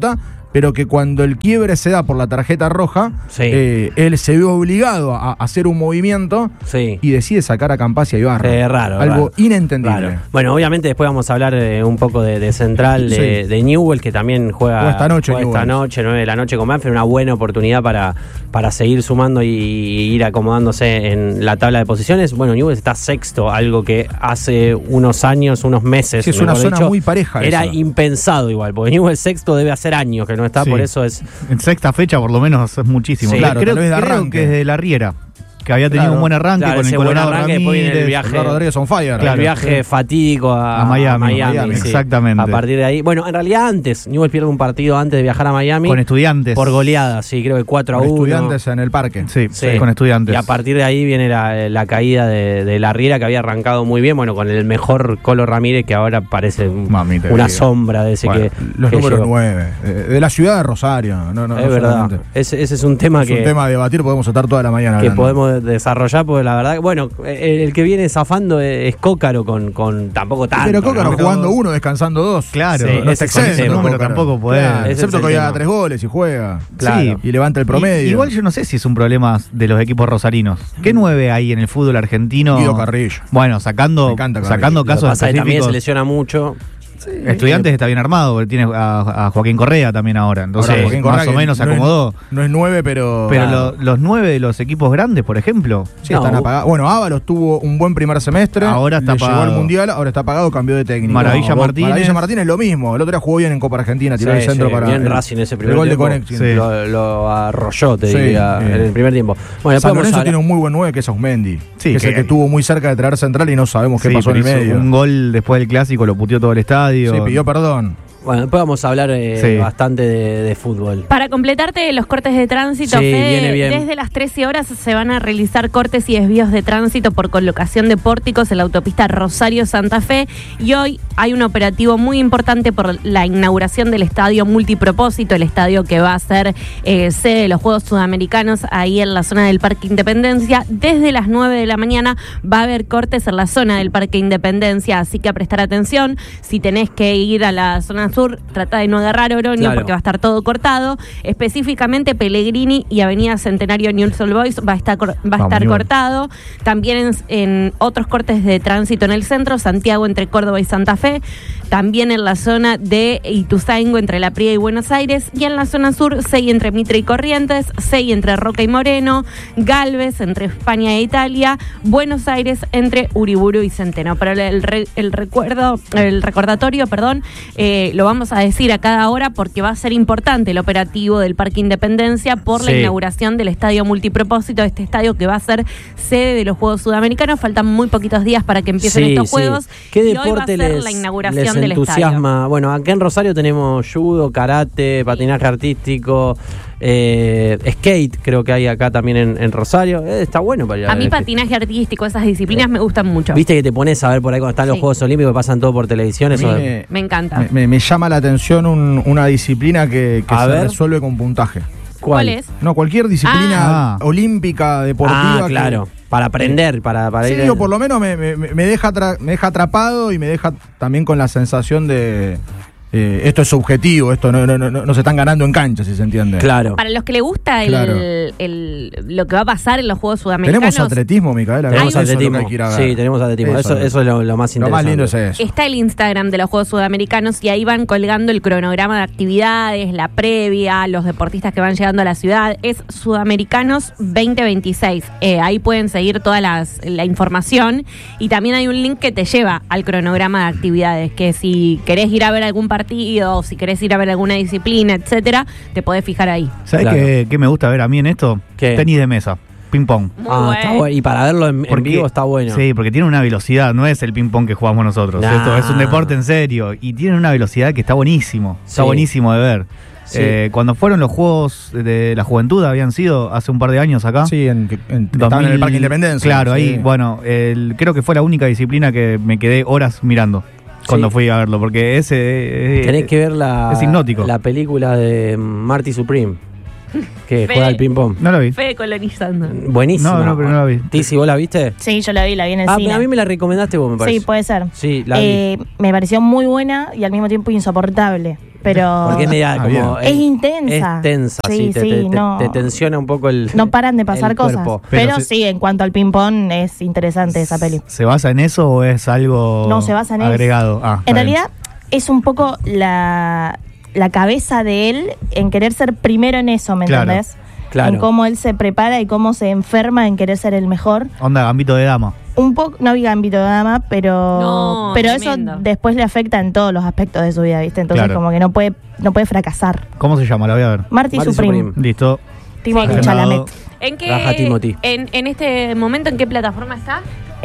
[SPEAKER 4] pero que cuando el quiebre se da por la tarjeta roja,
[SPEAKER 1] Sí.
[SPEAKER 4] él se ve obligado a hacer un movimiento
[SPEAKER 1] Sí.
[SPEAKER 4] y decide sacar a Campazzi a Ibarra.
[SPEAKER 1] Raro.
[SPEAKER 4] Algo
[SPEAKER 1] raro.
[SPEAKER 4] inentendible.
[SPEAKER 1] Raro. Bueno, obviamente después vamos a hablar un poco de Central,
[SPEAKER 4] Sí.
[SPEAKER 1] de Newell, que también juega
[SPEAKER 4] Juega esta noche
[SPEAKER 1] esta
[SPEAKER 4] Newell's.
[SPEAKER 1] noche, 9 de la noche con Banfield, una buena oportunidad para seguir sumando y ir acomodándose en la tabla de posiciones. Bueno, Newell está sexto, algo que hace unos años, unos meses,
[SPEAKER 4] Sí, es una
[SPEAKER 1] mejor
[SPEAKER 4] zona
[SPEAKER 1] dicho,
[SPEAKER 4] muy pareja
[SPEAKER 1] era
[SPEAKER 4] esa.
[SPEAKER 1] impensado igual, porque Newell sexto debe hacer años que no está,
[SPEAKER 5] Sí.
[SPEAKER 1] por eso es...
[SPEAKER 5] En sexta fecha, por lo menos, es muchísimo.
[SPEAKER 1] Sí,
[SPEAKER 4] claro,
[SPEAKER 5] creo,
[SPEAKER 4] tal vez de
[SPEAKER 5] creo
[SPEAKER 4] arranque.
[SPEAKER 5] que es de la Riera, que había tenido
[SPEAKER 4] Claro.
[SPEAKER 5] un buen arranque
[SPEAKER 1] Claro,
[SPEAKER 5] con
[SPEAKER 1] ese
[SPEAKER 5] el
[SPEAKER 1] buen
[SPEAKER 5] Colorado
[SPEAKER 1] arranque, después viene el
[SPEAKER 5] Ramírez.
[SPEAKER 1] viaje.
[SPEAKER 4] Eduardo Rodríguez on fire.
[SPEAKER 1] El viaje fatídico a
[SPEAKER 5] Miami.
[SPEAKER 1] sí.
[SPEAKER 5] Exactamente.
[SPEAKER 1] A partir de ahí. Bueno, en realidad antes, Newell pierde un partido antes de viajar a Miami.
[SPEAKER 5] Con Estudiantes.
[SPEAKER 1] Por goleada, sí, creo que 4-1.
[SPEAKER 4] Con Estudiantes en el parque.
[SPEAKER 5] Sí,
[SPEAKER 1] Sí.
[SPEAKER 5] con Estudiantes.
[SPEAKER 1] Y a partir de ahí viene la caída de la Riera, que había arrancado muy bien, bueno, con el mejor Colo Ramírez, que ahora parece
[SPEAKER 5] Mamita
[SPEAKER 1] una
[SPEAKER 5] querida.
[SPEAKER 1] sombra de ese
[SPEAKER 4] Bueno,
[SPEAKER 1] que
[SPEAKER 4] los
[SPEAKER 1] que
[SPEAKER 4] números
[SPEAKER 1] llegó.
[SPEAKER 4] 9. De la ciudad de Rosario. No,
[SPEAKER 1] Es verdad.
[SPEAKER 4] solamente.
[SPEAKER 1] Ese es un tema
[SPEAKER 4] Es un
[SPEAKER 1] que...
[SPEAKER 4] tema a debatir, podemos estar toda la mañana
[SPEAKER 1] que
[SPEAKER 4] hablando.
[SPEAKER 1] podemos desarrollar, porque la verdad, bueno, el que viene zafando es Cócaro con tampoco tanto.
[SPEAKER 4] Pero Cócaro
[SPEAKER 1] ¿no?
[SPEAKER 4] jugando uno, descansando dos.
[SPEAKER 5] Claro,
[SPEAKER 1] Sí,
[SPEAKER 5] no
[SPEAKER 1] ese
[SPEAKER 5] te
[SPEAKER 1] es el
[SPEAKER 5] ese
[SPEAKER 1] tema.
[SPEAKER 5] número
[SPEAKER 4] Cócaro.
[SPEAKER 5] tampoco puede.
[SPEAKER 4] Claro,
[SPEAKER 1] Ese
[SPEAKER 4] excepto
[SPEAKER 1] es
[SPEAKER 4] que
[SPEAKER 1] el
[SPEAKER 4] hoy haga
[SPEAKER 1] tema.
[SPEAKER 4] 3 goles y juega.
[SPEAKER 1] Claro.
[SPEAKER 4] Y levanta el promedio.
[SPEAKER 5] Igual yo no sé si es un problema de los equipos rosarinos. ¿Qué 9 hay en el fútbol argentino?
[SPEAKER 4] Guido Carrillo.
[SPEAKER 5] Bueno,
[SPEAKER 4] Me
[SPEAKER 5] sacando
[SPEAKER 4] encanta Carrillo.
[SPEAKER 5] sacando
[SPEAKER 1] Lo que
[SPEAKER 5] casos
[SPEAKER 1] pasa es que también se
[SPEAKER 5] específicos.
[SPEAKER 1] lesiona mucho.
[SPEAKER 5] Estudiantes está bien armado, porque tiene a Joaquín Correa también ahora. Entonces,
[SPEAKER 4] Ahora, Joaquín Correa,
[SPEAKER 5] más o
[SPEAKER 4] que
[SPEAKER 5] menos se
[SPEAKER 4] no es-
[SPEAKER 5] acomodó.
[SPEAKER 4] No es 9, pero.
[SPEAKER 5] Pero
[SPEAKER 1] Claro.
[SPEAKER 5] los 9 de los equipos grandes, por ejemplo,
[SPEAKER 4] Sí,
[SPEAKER 1] No,
[SPEAKER 4] están apagados. Bueno, Ábalos tuvo un buen primer semestre.
[SPEAKER 5] Ahora está
[SPEAKER 4] le llegó
[SPEAKER 5] apagado.
[SPEAKER 4] al Mundial, ahora está apagado, cambió de técnico.
[SPEAKER 5] Maravilla Martínez.
[SPEAKER 4] Maravilla Martínez lo mismo. El otro día jugó bien en Copa Argentina, tiró el
[SPEAKER 1] Sí,
[SPEAKER 4] centro
[SPEAKER 1] sí,
[SPEAKER 4] para.
[SPEAKER 1] bien
[SPEAKER 4] el,
[SPEAKER 1] Racing ese primer
[SPEAKER 4] el gol de
[SPEAKER 1] tiempo.
[SPEAKER 4] Conexin.
[SPEAKER 5] Sí.
[SPEAKER 1] Lo arrolló, te
[SPEAKER 4] Sí,
[SPEAKER 1] diría, en el primer tiempo. Bueno, después
[SPEAKER 4] San
[SPEAKER 1] vamos a
[SPEAKER 4] Lorenzo
[SPEAKER 1] hablar-
[SPEAKER 4] tiene un muy buen 9 que es Ausmendi.
[SPEAKER 5] Sí,
[SPEAKER 4] que es el
[SPEAKER 5] que-
[SPEAKER 4] que estuvo muy cerca de traer central y no sabemos qué
[SPEAKER 5] sí,
[SPEAKER 4] pasó en el
[SPEAKER 5] pero hizo
[SPEAKER 4] medio.
[SPEAKER 5] un gol después del clásico, lo puteó todo el estadio.
[SPEAKER 4] Sí, pidió perdón.
[SPEAKER 1] Bueno, después vamos a hablar
[SPEAKER 5] Sí.
[SPEAKER 1] bastante de fútbol.
[SPEAKER 2] Para completarte los cortes de tránsito,
[SPEAKER 1] Sí,
[SPEAKER 2] Fede,
[SPEAKER 1] viene bien.
[SPEAKER 2] desde las 13 horas se van a realizar cortes y desvíos de tránsito por colocación de pórticos en la autopista Rosario-Santa Fe, y hoy hay un operativo muy importante por la inauguración del estadio multipropósito, el estadio que va a ser sede de los Juegos Sudamericanos ahí en la zona del Parque Independencia. Desde las 9 de la mañana va a haber cortes en la zona del Parque Independencia, así que a prestar atención. Si tenés que ir a la zona sur, trata de no agarrar Oroño,
[SPEAKER 1] Claro.
[SPEAKER 2] porque va a estar todo cortado. Específicamente Pellegrini y Avenida Centenario Newell's Old Boys va a estar
[SPEAKER 5] Newell's.
[SPEAKER 2] cortado. También en otros cortes de tránsito en el centro, Santiago entre Córdoba y Santa Fe. También en la zona de Ituzaingó entre La Pría y Buenos Aires. Y en la zona sur, 6 entre Mitre y Corrientes, 6 entre Roca y Moreno, Galvez entre España e Italia, Buenos Aires entre Uriburu y Centeno. Pero el recordatorio, lo vamos a decir a cada hora porque va a ser importante el operativo del Parque Independencia por la
[SPEAKER 1] Sí.
[SPEAKER 2] inauguración del estadio multipropósito, este estadio que va a ser sede de los Juegos Sudamericanos. Faltan muy poquitos días para que empiecen
[SPEAKER 1] Sí,
[SPEAKER 2] estos
[SPEAKER 1] sí.
[SPEAKER 2] Juegos.
[SPEAKER 1] ¿Qué
[SPEAKER 2] y hoy va a
[SPEAKER 1] deporte
[SPEAKER 2] ser
[SPEAKER 1] les,
[SPEAKER 2] la inauguración
[SPEAKER 1] les
[SPEAKER 2] del
[SPEAKER 1] entusiasma?
[SPEAKER 2] estadio.
[SPEAKER 1] Bueno, acá en Rosario tenemos judo, karate, patinaje artístico, skate, creo que hay acá también en Rosario. Está bueno para ir
[SPEAKER 2] A mí
[SPEAKER 1] ver.
[SPEAKER 2] patinaje artístico, esas disciplinas me gustan mucho.
[SPEAKER 1] Viste que te pones a ver por ahí cuando están los
[SPEAKER 2] Sí.
[SPEAKER 1] Juegos Olímpicos, pasan todo por televisión.
[SPEAKER 4] A
[SPEAKER 1] Eso
[SPEAKER 4] mí
[SPEAKER 2] Me encanta.
[SPEAKER 4] me llama la atención una disciplina que
[SPEAKER 1] A
[SPEAKER 4] se
[SPEAKER 1] ver.
[SPEAKER 4] resuelve con puntaje.
[SPEAKER 2] ¿Cuál es?
[SPEAKER 4] No, cualquier disciplina
[SPEAKER 5] Ah.
[SPEAKER 4] olímpica, deportiva.
[SPEAKER 1] claro. Para aprender, para
[SPEAKER 4] Sí,
[SPEAKER 1] ir.
[SPEAKER 4] o por lo menos me deja me deja atrapado y me deja también con la sensación de esto es subjetivo, esto no se están ganando en cancha, si se entiende.
[SPEAKER 1] Claro.
[SPEAKER 2] Para los que le gusta
[SPEAKER 4] Claro.
[SPEAKER 2] lo que va a pasar en los Juegos Sudamericanos,
[SPEAKER 4] Tenemos atletismo, Micaela.
[SPEAKER 1] Tenemos
[SPEAKER 4] eso es lo que
[SPEAKER 1] atletismo.
[SPEAKER 4] hay que ir a ver.
[SPEAKER 1] Sí, tenemos atletismo.
[SPEAKER 4] Eso
[SPEAKER 1] Eso es lo más
[SPEAKER 4] Lo
[SPEAKER 1] interesante.
[SPEAKER 4] más lindo es eso.
[SPEAKER 2] está el Instagram de los Juegos Sudamericanos y ahí van colgando el cronograma de actividades, la previa, los deportistas que van llegando a la ciudad. Es Sudamericanos 2026. Ahí pueden seguir toda la información y también hay un link que te lleva al cronograma de actividades, que si querés ir a ver algún partido o si querés ir a ver alguna disciplina, etcétera, te podés fijar ahí.
[SPEAKER 5] ¿Sabes
[SPEAKER 1] Claro.
[SPEAKER 5] qué me gusta ver a mí en esto?
[SPEAKER 1] ¿Qué?
[SPEAKER 5] Tenis de mesa, ping pong.
[SPEAKER 2] Muy
[SPEAKER 1] Está bueno. Y para verlo en
[SPEAKER 5] Porque-
[SPEAKER 1] vivo está bueno.
[SPEAKER 5] Sí, porque tiene una velocidad, no es el ping pong que jugamos nosotros.
[SPEAKER 1] Nah.
[SPEAKER 5] Esto es un deporte en serio y tiene una velocidad que está buenísimo. Está
[SPEAKER 1] Sí.
[SPEAKER 5] buenísimo de ver.
[SPEAKER 1] Sí.
[SPEAKER 5] Cuando fueron los Juegos de la Juventud, habían sido hace un par de años acá.
[SPEAKER 4] Sí, estaban en el Parque Independencia.
[SPEAKER 5] Claro,
[SPEAKER 4] Sí.
[SPEAKER 5] ahí, bueno, creo que fue la única disciplina que me quedé horas mirando cuando
[SPEAKER 1] Sí.
[SPEAKER 5] fui a verlo, porque ese...
[SPEAKER 1] Tenés que ver
[SPEAKER 5] es hipnótico.
[SPEAKER 1] la película de Marty Supreme, que
[SPEAKER 2] Fe-
[SPEAKER 1] juega al ping-pong.
[SPEAKER 5] No lo vi.
[SPEAKER 2] Fede colonizando.
[SPEAKER 1] Buenísima.
[SPEAKER 5] No, pero no la vi.
[SPEAKER 1] Tizi, ¿vos la viste?
[SPEAKER 6] Sí, yo la vi en el cine.
[SPEAKER 1] A mí me la recomendaste vos, me parece.
[SPEAKER 6] Sí, puede ser.
[SPEAKER 1] Sí, la vi.
[SPEAKER 6] Me pareció muy buena y al mismo tiempo insoportable. pero
[SPEAKER 1] Porque es media como.
[SPEAKER 6] es intensa.
[SPEAKER 1] Es tensa,
[SPEAKER 6] Sí,
[SPEAKER 1] sí,
[SPEAKER 6] sí, no.
[SPEAKER 1] te tensiona un poco el.
[SPEAKER 6] No paran de pasar
[SPEAKER 1] el
[SPEAKER 6] cosas.
[SPEAKER 1] cuerpo.
[SPEAKER 6] Pero
[SPEAKER 5] Pero
[SPEAKER 6] sí, en cuanto al ping-pong, es interesante esa peli.
[SPEAKER 5] ¿Se basa en eso o es algo
[SPEAKER 6] No, se basa en eso.
[SPEAKER 5] agregado? Ah,
[SPEAKER 6] En
[SPEAKER 5] está bien.
[SPEAKER 6] realidad, es un poco la cabeza de él en querer ser primero en eso, ¿me
[SPEAKER 5] Claro,
[SPEAKER 6] entendés?
[SPEAKER 1] claro.
[SPEAKER 6] En cómo él se prepara y cómo se enferma en querer ser el mejor.
[SPEAKER 5] Onda Gambito de Dama.
[SPEAKER 6] Un poco, no vi Gambito de Dama, pero
[SPEAKER 2] No,
[SPEAKER 6] pero
[SPEAKER 2] tremendo.
[SPEAKER 6] eso después le afecta en todos los aspectos de su vida, ¿viste? Entonces
[SPEAKER 5] Claro.
[SPEAKER 6] como que no puede fracasar.
[SPEAKER 5] ¿Cómo se llama? La voy a ver.
[SPEAKER 6] Marty
[SPEAKER 1] Marty
[SPEAKER 6] Supreme,
[SPEAKER 1] Supreme.
[SPEAKER 5] Listo.
[SPEAKER 6] Timothy
[SPEAKER 2] Sí.
[SPEAKER 6] Chalamet.
[SPEAKER 2] ¿En qué,
[SPEAKER 1] Raja Timothy.
[SPEAKER 2] en este momento, ¿en qué plataforma está?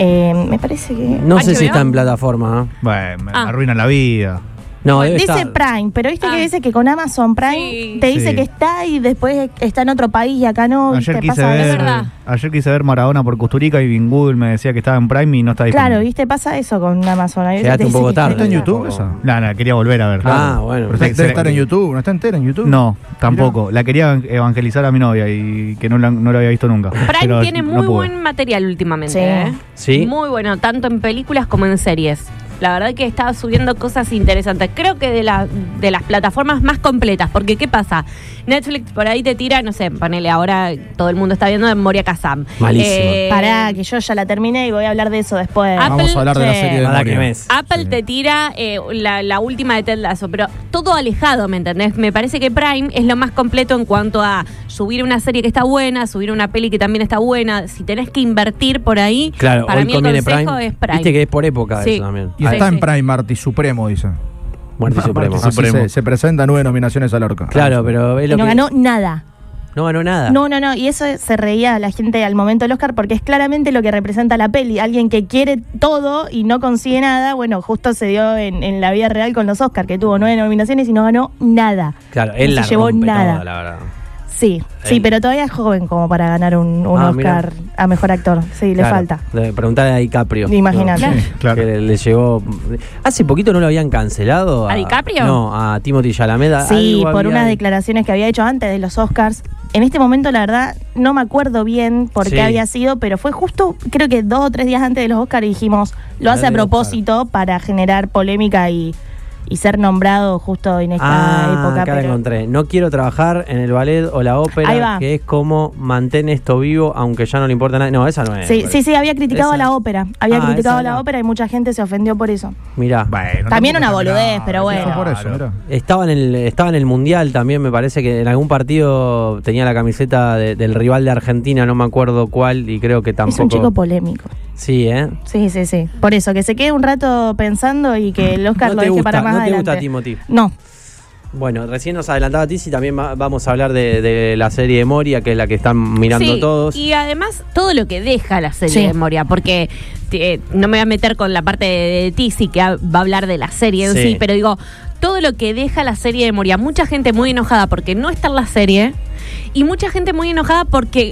[SPEAKER 6] Me parece que...
[SPEAKER 1] No sé
[SPEAKER 2] HBO.
[SPEAKER 1] si está en plataforma. ¿eh?
[SPEAKER 5] Bueno, me
[SPEAKER 2] Ah.
[SPEAKER 5] arruina la vida.
[SPEAKER 1] No, debe
[SPEAKER 6] Dice
[SPEAKER 1] estar.
[SPEAKER 6] Prime, pero viste
[SPEAKER 2] Ah.
[SPEAKER 6] que dice que con Amazon Prime
[SPEAKER 2] Sí.
[SPEAKER 6] te dice
[SPEAKER 5] Sí.
[SPEAKER 6] que está y después está en otro país y acá no.
[SPEAKER 5] Ayer
[SPEAKER 6] ¿viste?
[SPEAKER 5] quise,
[SPEAKER 6] Pasa
[SPEAKER 2] Es
[SPEAKER 5] ver,
[SPEAKER 2] verdad.
[SPEAKER 5] ayer quise ver Maradona por Custurica y en Google me decía que estaba en Prime y no está disponible.
[SPEAKER 6] Claro, viste, pasa eso con Amazon. Ahí
[SPEAKER 1] Llegaste
[SPEAKER 6] te
[SPEAKER 1] un
[SPEAKER 6] dice
[SPEAKER 1] poco
[SPEAKER 6] que
[SPEAKER 1] tarde.
[SPEAKER 4] ¿Está en
[SPEAKER 1] ya,
[SPEAKER 4] YouTube
[SPEAKER 1] poco.
[SPEAKER 4] esa?
[SPEAKER 5] No, quería volver a ver.
[SPEAKER 1] Ah, bueno.
[SPEAKER 5] Pero
[SPEAKER 4] Debe estar en YouTube, ¿no está entera en YouTube?
[SPEAKER 5] No, tampoco. La quería evangelizar a mi novia y que no la había visto nunca.
[SPEAKER 2] Prime
[SPEAKER 5] Pero
[SPEAKER 2] tiene
[SPEAKER 5] no
[SPEAKER 2] muy
[SPEAKER 5] pude.
[SPEAKER 2] buen material últimamente.
[SPEAKER 6] Sí.
[SPEAKER 2] ¿eh?
[SPEAKER 1] Sí.
[SPEAKER 2] Muy bueno, tanto en películas como en series. La verdad que está subiendo cosas interesantes. Creo que de las plataformas más completas. Porque, ¿qué pasa? Netflix por ahí te tira, no sé, ponele ahora, todo el mundo está viendo Memoria Kazam.
[SPEAKER 1] Malísimo.
[SPEAKER 6] Pará, que yo ya la terminé y voy a hablar de eso después.
[SPEAKER 2] Apple,
[SPEAKER 4] Vamos a hablar de la
[SPEAKER 6] sí.
[SPEAKER 4] serie de
[SPEAKER 1] Para que
[SPEAKER 4] Moria.
[SPEAKER 1] ves.
[SPEAKER 2] Apple te tira la última de Ted Lasso, pero todo alejado, ¿me entendés? Me parece que Prime es lo más completo en cuanto a subir una serie que está buena, subir una peli que también está buena. Si tenés que invertir por ahí,
[SPEAKER 1] Claro,
[SPEAKER 2] para
[SPEAKER 1] hoy
[SPEAKER 2] mí el
[SPEAKER 1] conviene
[SPEAKER 2] consejo
[SPEAKER 1] Prime.
[SPEAKER 2] es Prime.
[SPEAKER 1] Viste que es por época
[SPEAKER 2] Sí.
[SPEAKER 1] eso también.
[SPEAKER 4] Y
[SPEAKER 2] Sí,
[SPEAKER 4] está
[SPEAKER 2] sí.
[SPEAKER 4] en Prime Marty Supremo, dice.
[SPEAKER 1] Muerte Supremo.
[SPEAKER 5] Marty
[SPEAKER 4] Así
[SPEAKER 5] Supremo.
[SPEAKER 4] se presenta 9 nominaciones al Orca.
[SPEAKER 1] Claro, pero es
[SPEAKER 6] Y
[SPEAKER 1] lo
[SPEAKER 6] no
[SPEAKER 1] que.
[SPEAKER 6] ganó nada.
[SPEAKER 1] No ganó nada.
[SPEAKER 6] No. Y eso se reía la gente al momento del Oscar porque es claramente lo que representa la peli. Alguien que quiere todo y no consigue nada. Bueno, justo se dio en la vida real con los Oscars, que tuvo 9 nominaciones y no ganó nada.
[SPEAKER 1] Claro, él
[SPEAKER 6] No
[SPEAKER 1] la
[SPEAKER 6] se llevó
[SPEAKER 1] rompe
[SPEAKER 6] nada.
[SPEAKER 1] toda, la verdad.
[SPEAKER 6] Sí,
[SPEAKER 1] Él.
[SPEAKER 6] pero todavía es joven como para ganar un
[SPEAKER 1] Ah,
[SPEAKER 6] Oscar a mejor actor. Sí, le
[SPEAKER 1] Claro,
[SPEAKER 6] falta.
[SPEAKER 1] de preguntarle a DiCaprio.
[SPEAKER 6] Imagínate.
[SPEAKER 1] ¿no?
[SPEAKER 5] Sí, claro.
[SPEAKER 1] Que le llegó. Hace poquito no lo habían cancelado.
[SPEAKER 2] ¿A DiCaprio?
[SPEAKER 1] No, a Timothy Chalamet.
[SPEAKER 6] Sí,
[SPEAKER 1] Algo
[SPEAKER 6] por
[SPEAKER 1] había-
[SPEAKER 6] unas declaraciones que había hecho antes de los Oscars. En este momento, la verdad, no me acuerdo bien por
[SPEAKER 1] Sí.
[SPEAKER 6] qué había sido, pero fue justo, creo que 2 o 3 días antes de los Oscars y dijimos, lo hace a
[SPEAKER 1] Dale,
[SPEAKER 6] propósito para generar polémica y ser nombrado justo en esta época.
[SPEAKER 1] acá la
[SPEAKER 6] pero-
[SPEAKER 1] encontré. No quiero trabajar en el ballet o la
[SPEAKER 6] Ahí
[SPEAKER 1] ópera,
[SPEAKER 6] va.
[SPEAKER 1] que es como mantén esto vivo, aunque ya no le importa nada. No, esa no es.
[SPEAKER 6] Sí, había criticado
[SPEAKER 1] Esa.
[SPEAKER 6] a la ópera. Había
[SPEAKER 1] Ah,
[SPEAKER 6] criticado
[SPEAKER 1] esa
[SPEAKER 6] a la
[SPEAKER 1] no.
[SPEAKER 6] ópera y mucha gente se ofendió por eso.
[SPEAKER 1] Mirá.
[SPEAKER 5] Bueno,
[SPEAKER 6] También
[SPEAKER 5] tampoco
[SPEAKER 6] una
[SPEAKER 5] tan
[SPEAKER 6] boludez,
[SPEAKER 5] grave,
[SPEAKER 6] pero bueno.
[SPEAKER 4] Eso por eso,
[SPEAKER 5] Claro.
[SPEAKER 4] mirá.
[SPEAKER 1] Estaba en el Mundial también, me parece que en algún partido tenía la camiseta del rival de Argentina, no me acuerdo cuál, y creo que tampoco.
[SPEAKER 6] Es un chico polémico.
[SPEAKER 1] Sí, ¿eh?
[SPEAKER 6] Sí. Por eso, que se quede un rato pensando y que el Oscar
[SPEAKER 1] No
[SPEAKER 6] lo
[SPEAKER 1] te
[SPEAKER 6] deje
[SPEAKER 1] gusta,
[SPEAKER 6] para más
[SPEAKER 1] no te
[SPEAKER 6] adelante.
[SPEAKER 1] gusta Timothy.
[SPEAKER 6] No.
[SPEAKER 1] Bueno, recién nos adelantaba Tizi, también vamos a hablar de la serie de Moria, que es la que están mirando
[SPEAKER 2] Sí,
[SPEAKER 1] todos.
[SPEAKER 2] y además todo lo que deja la serie
[SPEAKER 6] Sí.
[SPEAKER 2] de Moria, porque no me voy a meter con la parte de Tizi que va a hablar de la serie en
[SPEAKER 1] Sí.
[SPEAKER 2] sí, pero digo, todo lo que deja la serie de Moria, mucha gente muy enojada porque no está en la serie y mucha gente muy enojada porque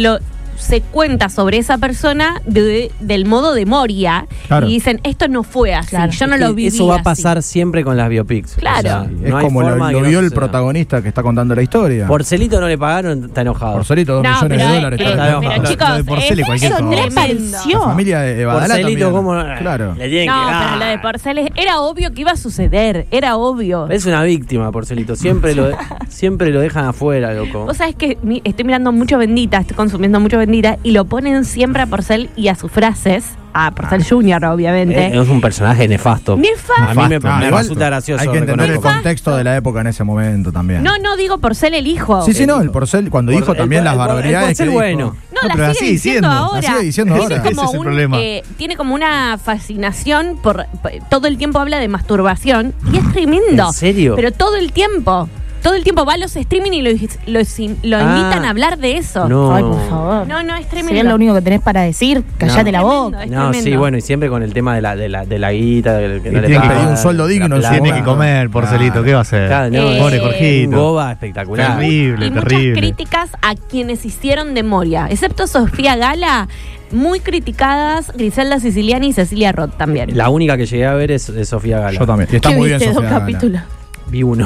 [SPEAKER 2] se cuenta sobre esa persona del modo de Moria
[SPEAKER 4] Claro.
[SPEAKER 2] y dicen, esto no fue así,
[SPEAKER 6] Claro.
[SPEAKER 2] yo no lo viví
[SPEAKER 1] Eso va a
[SPEAKER 2] así".
[SPEAKER 1] pasar siempre con las biopics.
[SPEAKER 2] Claro.
[SPEAKER 4] Es
[SPEAKER 1] no hay
[SPEAKER 4] como
[SPEAKER 1] forma
[SPEAKER 4] lo
[SPEAKER 1] que no
[SPEAKER 4] vio el
[SPEAKER 1] suceda.
[SPEAKER 4] protagonista que está contando la historia.
[SPEAKER 1] Porcelito no le pagaron, está enojado.
[SPEAKER 4] Porcelito, 2
[SPEAKER 2] No,
[SPEAKER 4] millones
[SPEAKER 2] pero,
[SPEAKER 4] de dólares.
[SPEAKER 2] eh,
[SPEAKER 4] está
[SPEAKER 1] pero,
[SPEAKER 4] enojado.
[SPEAKER 5] Lo de
[SPEAKER 2] chicos,
[SPEAKER 5] Porcel es cualquier
[SPEAKER 6] Eso
[SPEAKER 5] cosa.
[SPEAKER 6] no
[SPEAKER 2] Tremendo.
[SPEAKER 6] pareció.
[SPEAKER 4] La familia de Badalá
[SPEAKER 1] Porcelito,
[SPEAKER 4] también.
[SPEAKER 1] ¿cómo?
[SPEAKER 4] Claro.
[SPEAKER 1] Le tienen
[SPEAKER 2] No,
[SPEAKER 1] que
[SPEAKER 2] pero lo de Porceles era obvio que iba a suceder, era obvio.
[SPEAKER 1] Es una víctima, Porcelito. Siempre lo dejan afuera, loco.
[SPEAKER 2] Vos sabés que estoy mirando mucho Bendita, estoy consumiendo mucho Bendita y lo ponen siempre a Porcel y a sus frases, a Porcel Jr. obviamente.
[SPEAKER 1] Es un personaje nefasto.
[SPEAKER 2] Nefasto.
[SPEAKER 1] A mí me
[SPEAKER 4] Igual
[SPEAKER 1] resulta gracioso.
[SPEAKER 4] Hay que entender el
[SPEAKER 1] reconocerlo.
[SPEAKER 4] contexto de la época en ese momento también.
[SPEAKER 2] No digo Porcel el hijo.
[SPEAKER 4] Sí, no, el Porcel cuando dijo también las barbaridades
[SPEAKER 1] El
[SPEAKER 4] que
[SPEAKER 1] Porcel
[SPEAKER 4] dijo.
[SPEAKER 1] bueno.
[SPEAKER 2] No,
[SPEAKER 5] No,
[SPEAKER 2] la
[SPEAKER 5] pero la
[SPEAKER 2] sigue
[SPEAKER 5] sigue
[SPEAKER 2] diciendo
[SPEAKER 5] diciendo,
[SPEAKER 2] ahora.
[SPEAKER 4] la sigue diciendo
[SPEAKER 2] Tiene
[SPEAKER 4] ahora.
[SPEAKER 2] como
[SPEAKER 5] Ese es el problema.
[SPEAKER 2] tiene como una fascinación todo el tiempo habla de masturbación y es tremendo.
[SPEAKER 1] ¿En serio?
[SPEAKER 2] Pero todo el tiempo va a los streaming y lo invitan a hablar de eso.
[SPEAKER 1] No.
[SPEAKER 6] Ay, por favor.
[SPEAKER 2] No, es
[SPEAKER 6] Si es
[SPEAKER 2] tremendo.
[SPEAKER 6] lo único que tenés para decir, callate la
[SPEAKER 2] Tremendo,
[SPEAKER 6] boca.
[SPEAKER 2] es
[SPEAKER 1] No,
[SPEAKER 2] tremendo.
[SPEAKER 1] sí, bueno, y siempre con el tema de la guita, que
[SPEAKER 5] Y
[SPEAKER 1] no le
[SPEAKER 5] tiene que
[SPEAKER 1] pagan,
[SPEAKER 4] pedir un sueldo digno
[SPEAKER 1] la
[SPEAKER 4] en su
[SPEAKER 1] plata.
[SPEAKER 5] Tiene que comer, Porcelito, ¿qué va a hacer?
[SPEAKER 1] Claro, no,
[SPEAKER 5] Pobre
[SPEAKER 2] Eh,
[SPEAKER 1] un
[SPEAKER 5] Jorgito.
[SPEAKER 1] boba espectacular.
[SPEAKER 5] Terrible,
[SPEAKER 2] y muchas
[SPEAKER 5] terrible.
[SPEAKER 2] críticas a quienes hicieron de Moria, excepto Sofía Gala, muy criticadas Griselda Siciliani y Cecilia Roth también.
[SPEAKER 1] La única que llegué a ver es Sofía Gala.
[SPEAKER 4] Yo también. Y está
[SPEAKER 6] ¿Qué
[SPEAKER 4] muy bien
[SPEAKER 6] viste? 2
[SPEAKER 4] Sofía Gala.
[SPEAKER 6] capítulos.
[SPEAKER 1] Vi uno.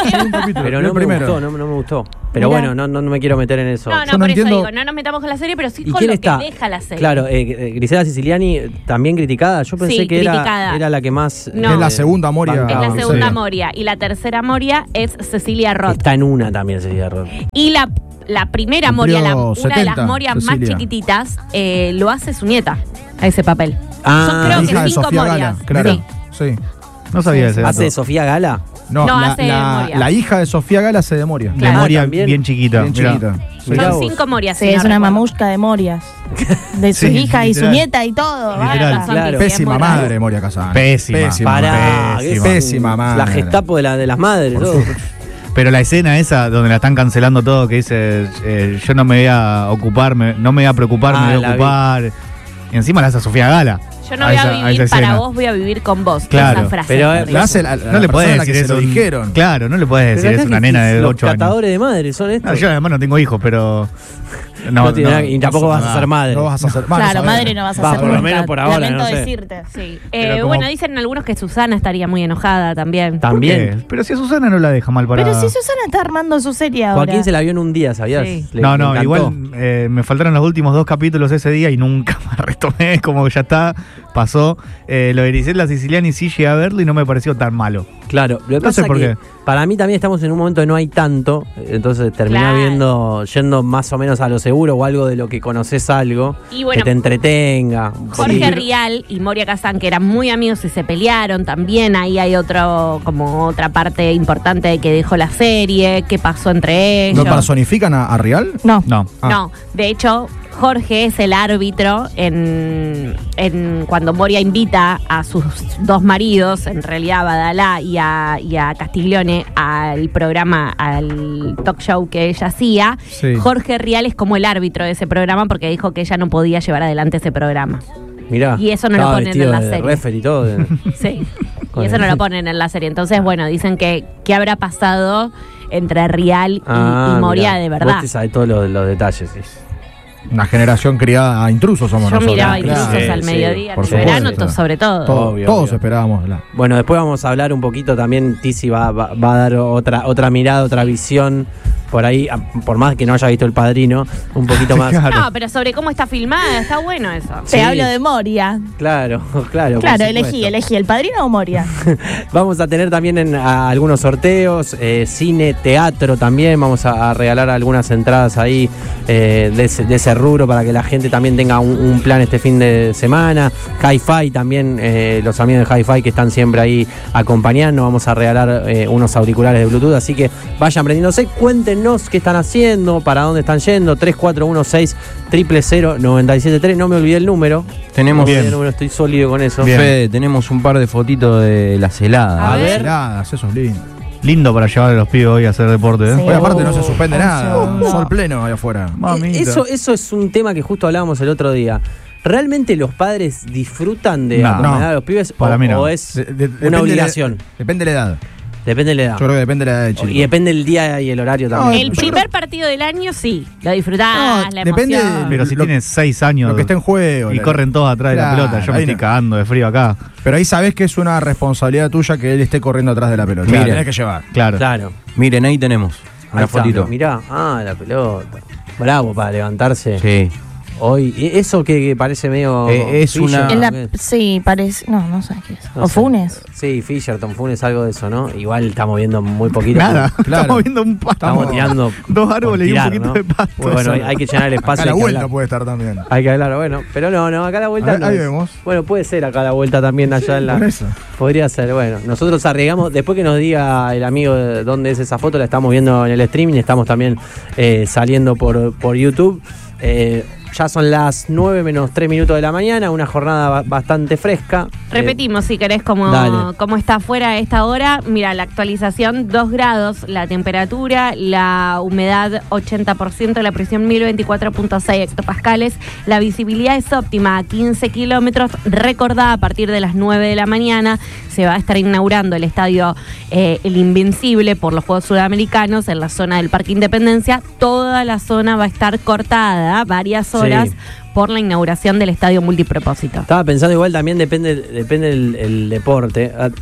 [SPEAKER 1] Pero no me gustó, no me gustó. Pero
[SPEAKER 6] Mirá.
[SPEAKER 1] bueno, no me quiero meter en eso.
[SPEAKER 2] No,
[SPEAKER 4] Yo no
[SPEAKER 2] por
[SPEAKER 4] entiendo-
[SPEAKER 2] eso digo, no nos metamos con la serie, pero sí
[SPEAKER 1] ¿Y
[SPEAKER 2] con
[SPEAKER 1] quién
[SPEAKER 2] lo
[SPEAKER 1] está?
[SPEAKER 2] que deja la serie.
[SPEAKER 1] Claro, Grisela Siciliani también criticada. Yo pensé
[SPEAKER 2] Sí,
[SPEAKER 1] que
[SPEAKER 2] criticada.
[SPEAKER 1] era la que más.
[SPEAKER 2] No.
[SPEAKER 4] Es la segunda Moria.
[SPEAKER 2] Es la
[SPEAKER 1] bancaba.
[SPEAKER 2] segunda
[SPEAKER 4] Sí.
[SPEAKER 2] Moria. Y la tercera Moria es Cecilia Roth.
[SPEAKER 1] Está en una también, Cecilia Roth.
[SPEAKER 2] Y la primera
[SPEAKER 4] Cumplió
[SPEAKER 2] Moria, una de
[SPEAKER 4] 70,
[SPEAKER 2] las Morias más
[SPEAKER 4] Cecilia.
[SPEAKER 2] chiquititas, lo hace su nieta a ese papel.
[SPEAKER 1] Ah,
[SPEAKER 2] Son creo
[SPEAKER 4] Hija
[SPEAKER 2] que
[SPEAKER 4] de
[SPEAKER 2] 5
[SPEAKER 4] Sofía
[SPEAKER 2] Morias.
[SPEAKER 4] Gala, claro.
[SPEAKER 2] Sí.
[SPEAKER 4] Sí.
[SPEAKER 5] No sabía ese dato.
[SPEAKER 1] ¿Hace Sofía Gala?
[SPEAKER 4] No,
[SPEAKER 2] No,
[SPEAKER 4] la,
[SPEAKER 2] hace Moria.
[SPEAKER 4] la hija de Sofía Gala se de Moria.
[SPEAKER 2] Claro.
[SPEAKER 5] Memoria
[SPEAKER 1] también.
[SPEAKER 5] bien chiquita.
[SPEAKER 4] Bien
[SPEAKER 5] mirá.
[SPEAKER 4] chiquita. Sí.
[SPEAKER 1] Mirá
[SPEAKER 2] Son
[SPEAKER 1] vos.
[SPEAKER 2] 5 Morias.
[SPEAKER 6] Sí,
[SPEAKER 2] si
[SPEAKER 6] es
[SPEAKER 2] no
[SPEAKER 6] una
[SPEAKER 2] recuerdo.
[SPEAKER 6] mamushka de Morias. De su
[SPEAKER 5] Sí,
[SPEAKER 6] hija y su
[SPEAKER 5] literal.
[SPEAKER 6] nieta y todo.
[SPEAKER 5] Literal.
[SPEAKER 6] basta.
[SPEAKER 1] Claro.
[SPEAKER 4] Pésima
[SPEAKER 2] Sí, es muy
[SPEAKER 4] madre,
[SPEAKER 2] raro.
[SPEAKER 4] Moria Kazan.
[SPEAKER 5] Pésima.
[SPEAKER 1] Pará,
[SPEAKER 5] Pésima.
[SPEAKER 4] Pésima madre.
[SPEAKER 1] La Gestapo de las madres.
[SPEAKER 4] Por
[SPEAKER 1] todo.
[SPEAKER 4] supuesto.
[SPEAKER 5] Pero la escena esa donde la están cancelando todo, que dice, yo no me voy a ocupar, no me voy a preocupar,
[SPEAKER 1] Ah,
[SPEAKER 5] me voy
[SPEAKER 1] la
[SPEAKER 5] a ocupar. Y encima la hace Sofía Gala.
[SPEAKER 2] Yo no voy a vivir
[SPEAKER 5] esa
[SPEAKER 2] para
[SPEAKER 5] escena.
[SPEAKER 2] vos, voy a vivir con vos.
[SPEAKER 5] Claro,
[SPEAKER 2] Esa frase.
[SPEAKER 1] pero,
[SPEAKER 2] es
[SPEAKER 4] La hace
[SPEAKER 2] horrible.
[SPEAKER 4] la
[SPEAKER 5] No le
[SPEAKER 4] persona
[SPEAKER 5] puedes
[SPEAKER 4] a la
[SPEAKER 5] decir
[SPEAKER 4] que se
[SPEAKER 5] eso.
[SPEAKER 4] lo dijeron.
[SPEAKER 5] Claro, no le puedes
[SPEAKER 1] Pero
[SPEAKER 5] decir,
[SPEAKER 1] acá
[SPEAKER 5] es una
[SPEAKER 1] que
[SPEAKER 5] nena de
[SPEAKER 1] los
[SPEAKER 5] 8 años.
[SPEAKER 1] catadores de madres son estos.
[SPEAKER 5] No, yo además no tengo hijos, pero.
[SPEAKER 1] No tiene nada- y tampoco vas a
[SPEAKER 5] nada.
[SPEAKER 1] ser madre.
[SPEAKER 4] No vas a ser
[SPEAKER 6] Claro, madre no vas a
[SPEAKER 1] Va,
[SPEAKER 6] ser
[SPEAKER 1] por lo
[SPEAKER 6] nunca.
[SPEAKER 1] menos por ahora,
[SPEAKER 6] Lamento
[SPEAKER 1] no sé.
[SPEAKER 6] decirte.
[SPEAKER 2] Sí.
[SPEAKER 5] Pero como-
[SPEAKER 2] Bueno, dicen algunos que Susana estaría muy enojada también.
[SPEAKER 5] ¿Por
[SPEAKER 1] También.
[SPEAKER 5] qué? Pero si a Susana no la deja mal parada.
[SPEAKER 6] Pero si Susana está armando su serie ahora.
[SPEAKER 1] Joaquín se la vio en un día, ¿sabías?
[SPEAKER 2] Sí.
[SPEAKER 5] No,
[SPEAKER 1] Le
[SPEAKER 5] no,
[SPEAKER 1] encantó.
[SPEAKER 5] igual me faltaron los últimos 2 capítulos ese día y nunca más retomé, como que ya está, pasó. Lo de Grisela Siciliani sí llegué a verlo y no me pareció tan malo.
[SPEAKER 1] Claro, lo que
[SPEAKER 5] No
[SPEAKER 1] pasa
[SPEAKER 5] sé por
[SPEAKER 1] que
[SPEAKER 5] qué.
[SPEAKER 1] para mí también estamos en un momento que no hay tanto, entonces terminás
[SPEAKER 2] Claro.
[SPEAKER 1] yendo más o menos a lo seguro o algo de lo que conoces algo,
[SPEAKER 2] Y bueno,
[SPEAKER 1] que te entretenga.
[SPEAKER 2] Jorge
[SPEAKER 1] Sí.
[SPEAKER 2] Rial y Moria Kazan, que eran muy amigos y se pelearon también. Ahí hay como otra parte importante de que dejó la serie, qué pasó entre ellos.
[SPEAKER 4] ¿No personifican a Rial?
[SPEAKER 6] No.
[SPEAKER 5] No.
[SPEAKER 4] Ah.
[SPEAKER 2] No, de hecho, Jorge es el árbitro en cuando Moria invita a sus 2 maridos, en realidad a Badalá y a Castiglione, al programa, al talk show que ella hacía.
[SPEAKER 4] Sí.
[SPEAKER 2] Jorge Rial es como el árbitro de ese programa porque dijo que ella no podía llevar adelante ese programa.
[SPEAKER 1] Mirá,
[SPEAKER 2] Y eso no lo
[SPEAKER 1] estaba
[SPEAKER 2] ponen
[SPEAKER 1] vestido
[SPEAKER 2] en la
[SPEAKER 1] de
[SPEAKER 2] serie.
[SPEAKER 1] referee y todo.
[SPEAKER 2] Sí.
[SPEAKER 1] Con
[SPEAKER 2] Y eso
[SPEAKER 1] el-
[SPEAKER 2] no lo ponen en la serie. Entonces, bueno, dicen que qué habrá pasado entre Rial y Moria
[SPEAKER 1] mirá,
[SPEAKER 2] de verdad.
[SPEAKER 1] Vos te sabés todos los detalles. Sí.
[SPEAKER 4] Una generación criada a intrusos somos
[SPEAKER 2] Yo
[SPEAKER 4] nosotros.
[SPEAKER 2] miraba
[SPEAKER 1] Claro.
[SPEAKER 2] Intrusos
[SPEAKER 1] Sí,
[SPEAKER 2] al
[SPEAKER 1] sí,
[SPEAKER 2] mediodía,
[SPEAKER 4] por
[SPEAKER 2] en el verano,
[SPEAKER 4] supuesto.
[SPEAKER 2] sobre todo.
[SPEAKER 1] Obvio,
[SPEAKER 4] Todos
[SPEAKER 1] obvio.
[SPEAKER 4] esperábamos.
[SPEAKER 1] Bueno, después vamos a hablar un poquito también, Tizi va a dar otra mirada, otra visión por ahí, por más que no haya visto El Padrino, un poquito más.
[SPEAKER 5] Claro.
[SPEAKER 2] No, pero sobre cómo está filmada, está bueno eso.
[SPEAKER 6] Te
[SPEAKER 1] Sí.
[SPEAKER 6] hablo de Moria.
[SPEAKER 1] Claro, claro. por
[SPEAKER 6] Claro,
[SPEAKER 1] supuesto.
[SPEAKER 6] elegí. ¿El padrino o Moria?
[SPEAKER 1] Vamos a tener también algunos sorteos, cine, teatro también. Vamos a regalar algunas entradas ahí de ese rubro para que la gente también tenga un plan este fin de semana. Hi-Fi también, los amigos de Hi-Fi que están siempre ahí acompañando. Vamos a regalar unos auriculares de Bluetooth. Así que vayan prendiéndose, cuéntenos qué están haciendo, para dónde están yendo. 3416-000-973. No me olvidé el número.
[SPEAKER 3] Tenemos
[SPEAKER 1] No me olvidé
[SPEAKER 3] bien.
[SPEAKER 1] el número, estoy sólido con eso.
[SPEAKER 5] Bien.
[SPEAKER 3] Fede, tenemos un par de fotitos de las heladas.
[SPEAKER 2] A ver.
[SPEAKER 4] Heladas, eso es lindo.
[SPEAKER 5] Lindo para llevar a los pibes hoy a hacer deporte, ¿eh?
[SPEAKER 6] Sí.
[SPEAKER 4] Hoy aparte no se suspende nada.
[SPEAKER 6] no.
[SPEAKER 4] Sol pleno ahí afuera.
[SPEAKER 5] Mamita.
[SPEAKER 1] Eso es un tema que justo hablábamos el otro día. ¿Realmente los padres disfrutan de
[SPEAKER 5] No.
[SPEAKER 1] acompañar
[SPEAKER 4] No.
[SPEAKER 1] a los pibes
[SPEAKER 5] Para mí no.
[SPEAKER 1] o es
[SPEAKER 4] Depende de
[SPEAKER 1] una
[SPEAKER 4] la-
[SPEAKER 1] obligación?
[SPEAKER 4] Depende de la edad.
[SPEAKER 1] Depende de la edad.
[SPEAKER 4] Yo creo que depende de la edad del chico.
[SPEAKER 1] Y depende del día y el horario también.
[SPEAKER 2] El
[SPEAKER 4] yo
[SPEAKER 2] primer partido del año, sí. Lo disfrutás,
[SPEAKER 4] No,
[SPEAKER 2] la
[SPEAKER 4] depende
[SPEAKER 2] emoción.
[SPEAKER 5] Pero si
[SPEAKER 4] lo-
[SPEAKER 5] tienes 6 años
[SPEAKER 4] Lo que está en juego.
[SPEAKER 5] y
[SPEAKER 4] la-
[SPEAKER 5] corren todos atrás de la
[SPEAKER 4] Claro,
[SPEAKER 5] pelota, yo me
[SPEAKER 4] ahí
[SPEAKER 5] estoy
[SPEAKER 4] no.
[SPEAKER 5] cagando de frío acá.
[SPEAKER 4] Pero ahí sabés que es una responsabilidad tuya que él esté corriendo atrás de la pelota.
[SPEAKER 3] Mira.
[SPEAKER 4] La tenés que llevar.
[SPEAKER 5] Claro.
[SPEAKER 1] Claro.
[SPEAKER 3] Miren, ahí tenemos una
[SPEAKER 1] Ahí está.
[SPEAKER 3] fotito.
[SPEAKER 1] Mirá, la pelota. Bravo para levantarse
[SPEAKER 3] Sí.
[SPEAKER 1] hoy. Eso que parece medio.
[SPEAKER 3] Es una-
[SPEAKER 1] Fisher,
[SPEAKER 6] Sí, parece. No sé qué es.
[SPEAKER 1] No
[SPEAKER 6] ¿O
[SPEAKER 1] sé.
[SPEAKER 6] Funes?
[SPEAKER 1] Sí, Fisherton, Funes, algo de eso, ¿no? Igual estamos viendo muy poquito.
[SPEAKER 5] Nada,
[SPEAKER 4] Claro.
[SPEAKER 5] estamos viendo un pasto.
[SPEAKER 1] Estamos tirando.
[SPEAKER 5] Dos árboles y un
[SPEAKER 1] tirar,
[SPEAKER 5] poquito
[SPEAKER 1] ¿no?
[SPEAKER 5] de pasto.
[SPEAKER 1] Bueno, hay que llenar el espacio.
[SPEAKER 4] Acá la
[SPEAKER 1] hay que
[SPEAKER 4] vuelta
[SPEAKER 1] hablar.
[SPEAKER 4] puede estar también.
[SPEAKER 1] Hay que hablar, bueno, pero no, acá a la vuelta
[SPEAKER 4] Ahí-
[SPEAKER 1] no
[SPEAKER 4] ahí
[SPEAKER 1] es.
[SPEAKER 4] vemos.
[SPEAKER 1] Bueno, puede ser acá a la vuelta también allá en la.
[SPEAKER 4] Por eso.
[SPEAKER 1] Podría ser, bueno. Nosotros arriesgamos, después que nos diga el amigo de dónde es esa foto, la estamos viendo en el streaming, estamos también saliendo por YouTube. Ya son las 9 menos 3 minutos de la mañana, una jornada bastante fresca.
[SPEAKER 2] Repetimos, si querés,
[SPEAKER 1] Dale.
[SPEAKER 2] cómo está afuera a esta hora. Mira, la actualización, 2 grados, la temperatura, la humedad 80%, la presión 1024.6 hectopascales, la visibilidad es óptima a 15 kilómetros. Recordá, a partir de las 9 de la mañana se va a estar inaugurando el estadio El Invencible por los Juegos Sudamericanos en la zona del Parque Independencia. Toda la zona va a estar cortada varias horas
[SPEAKER 1] Sí.
[SPEAKER 2] por la inauguración del estadio multipropósito.
[SPEAKER 1] Estaba pensando igual también depende el deporte.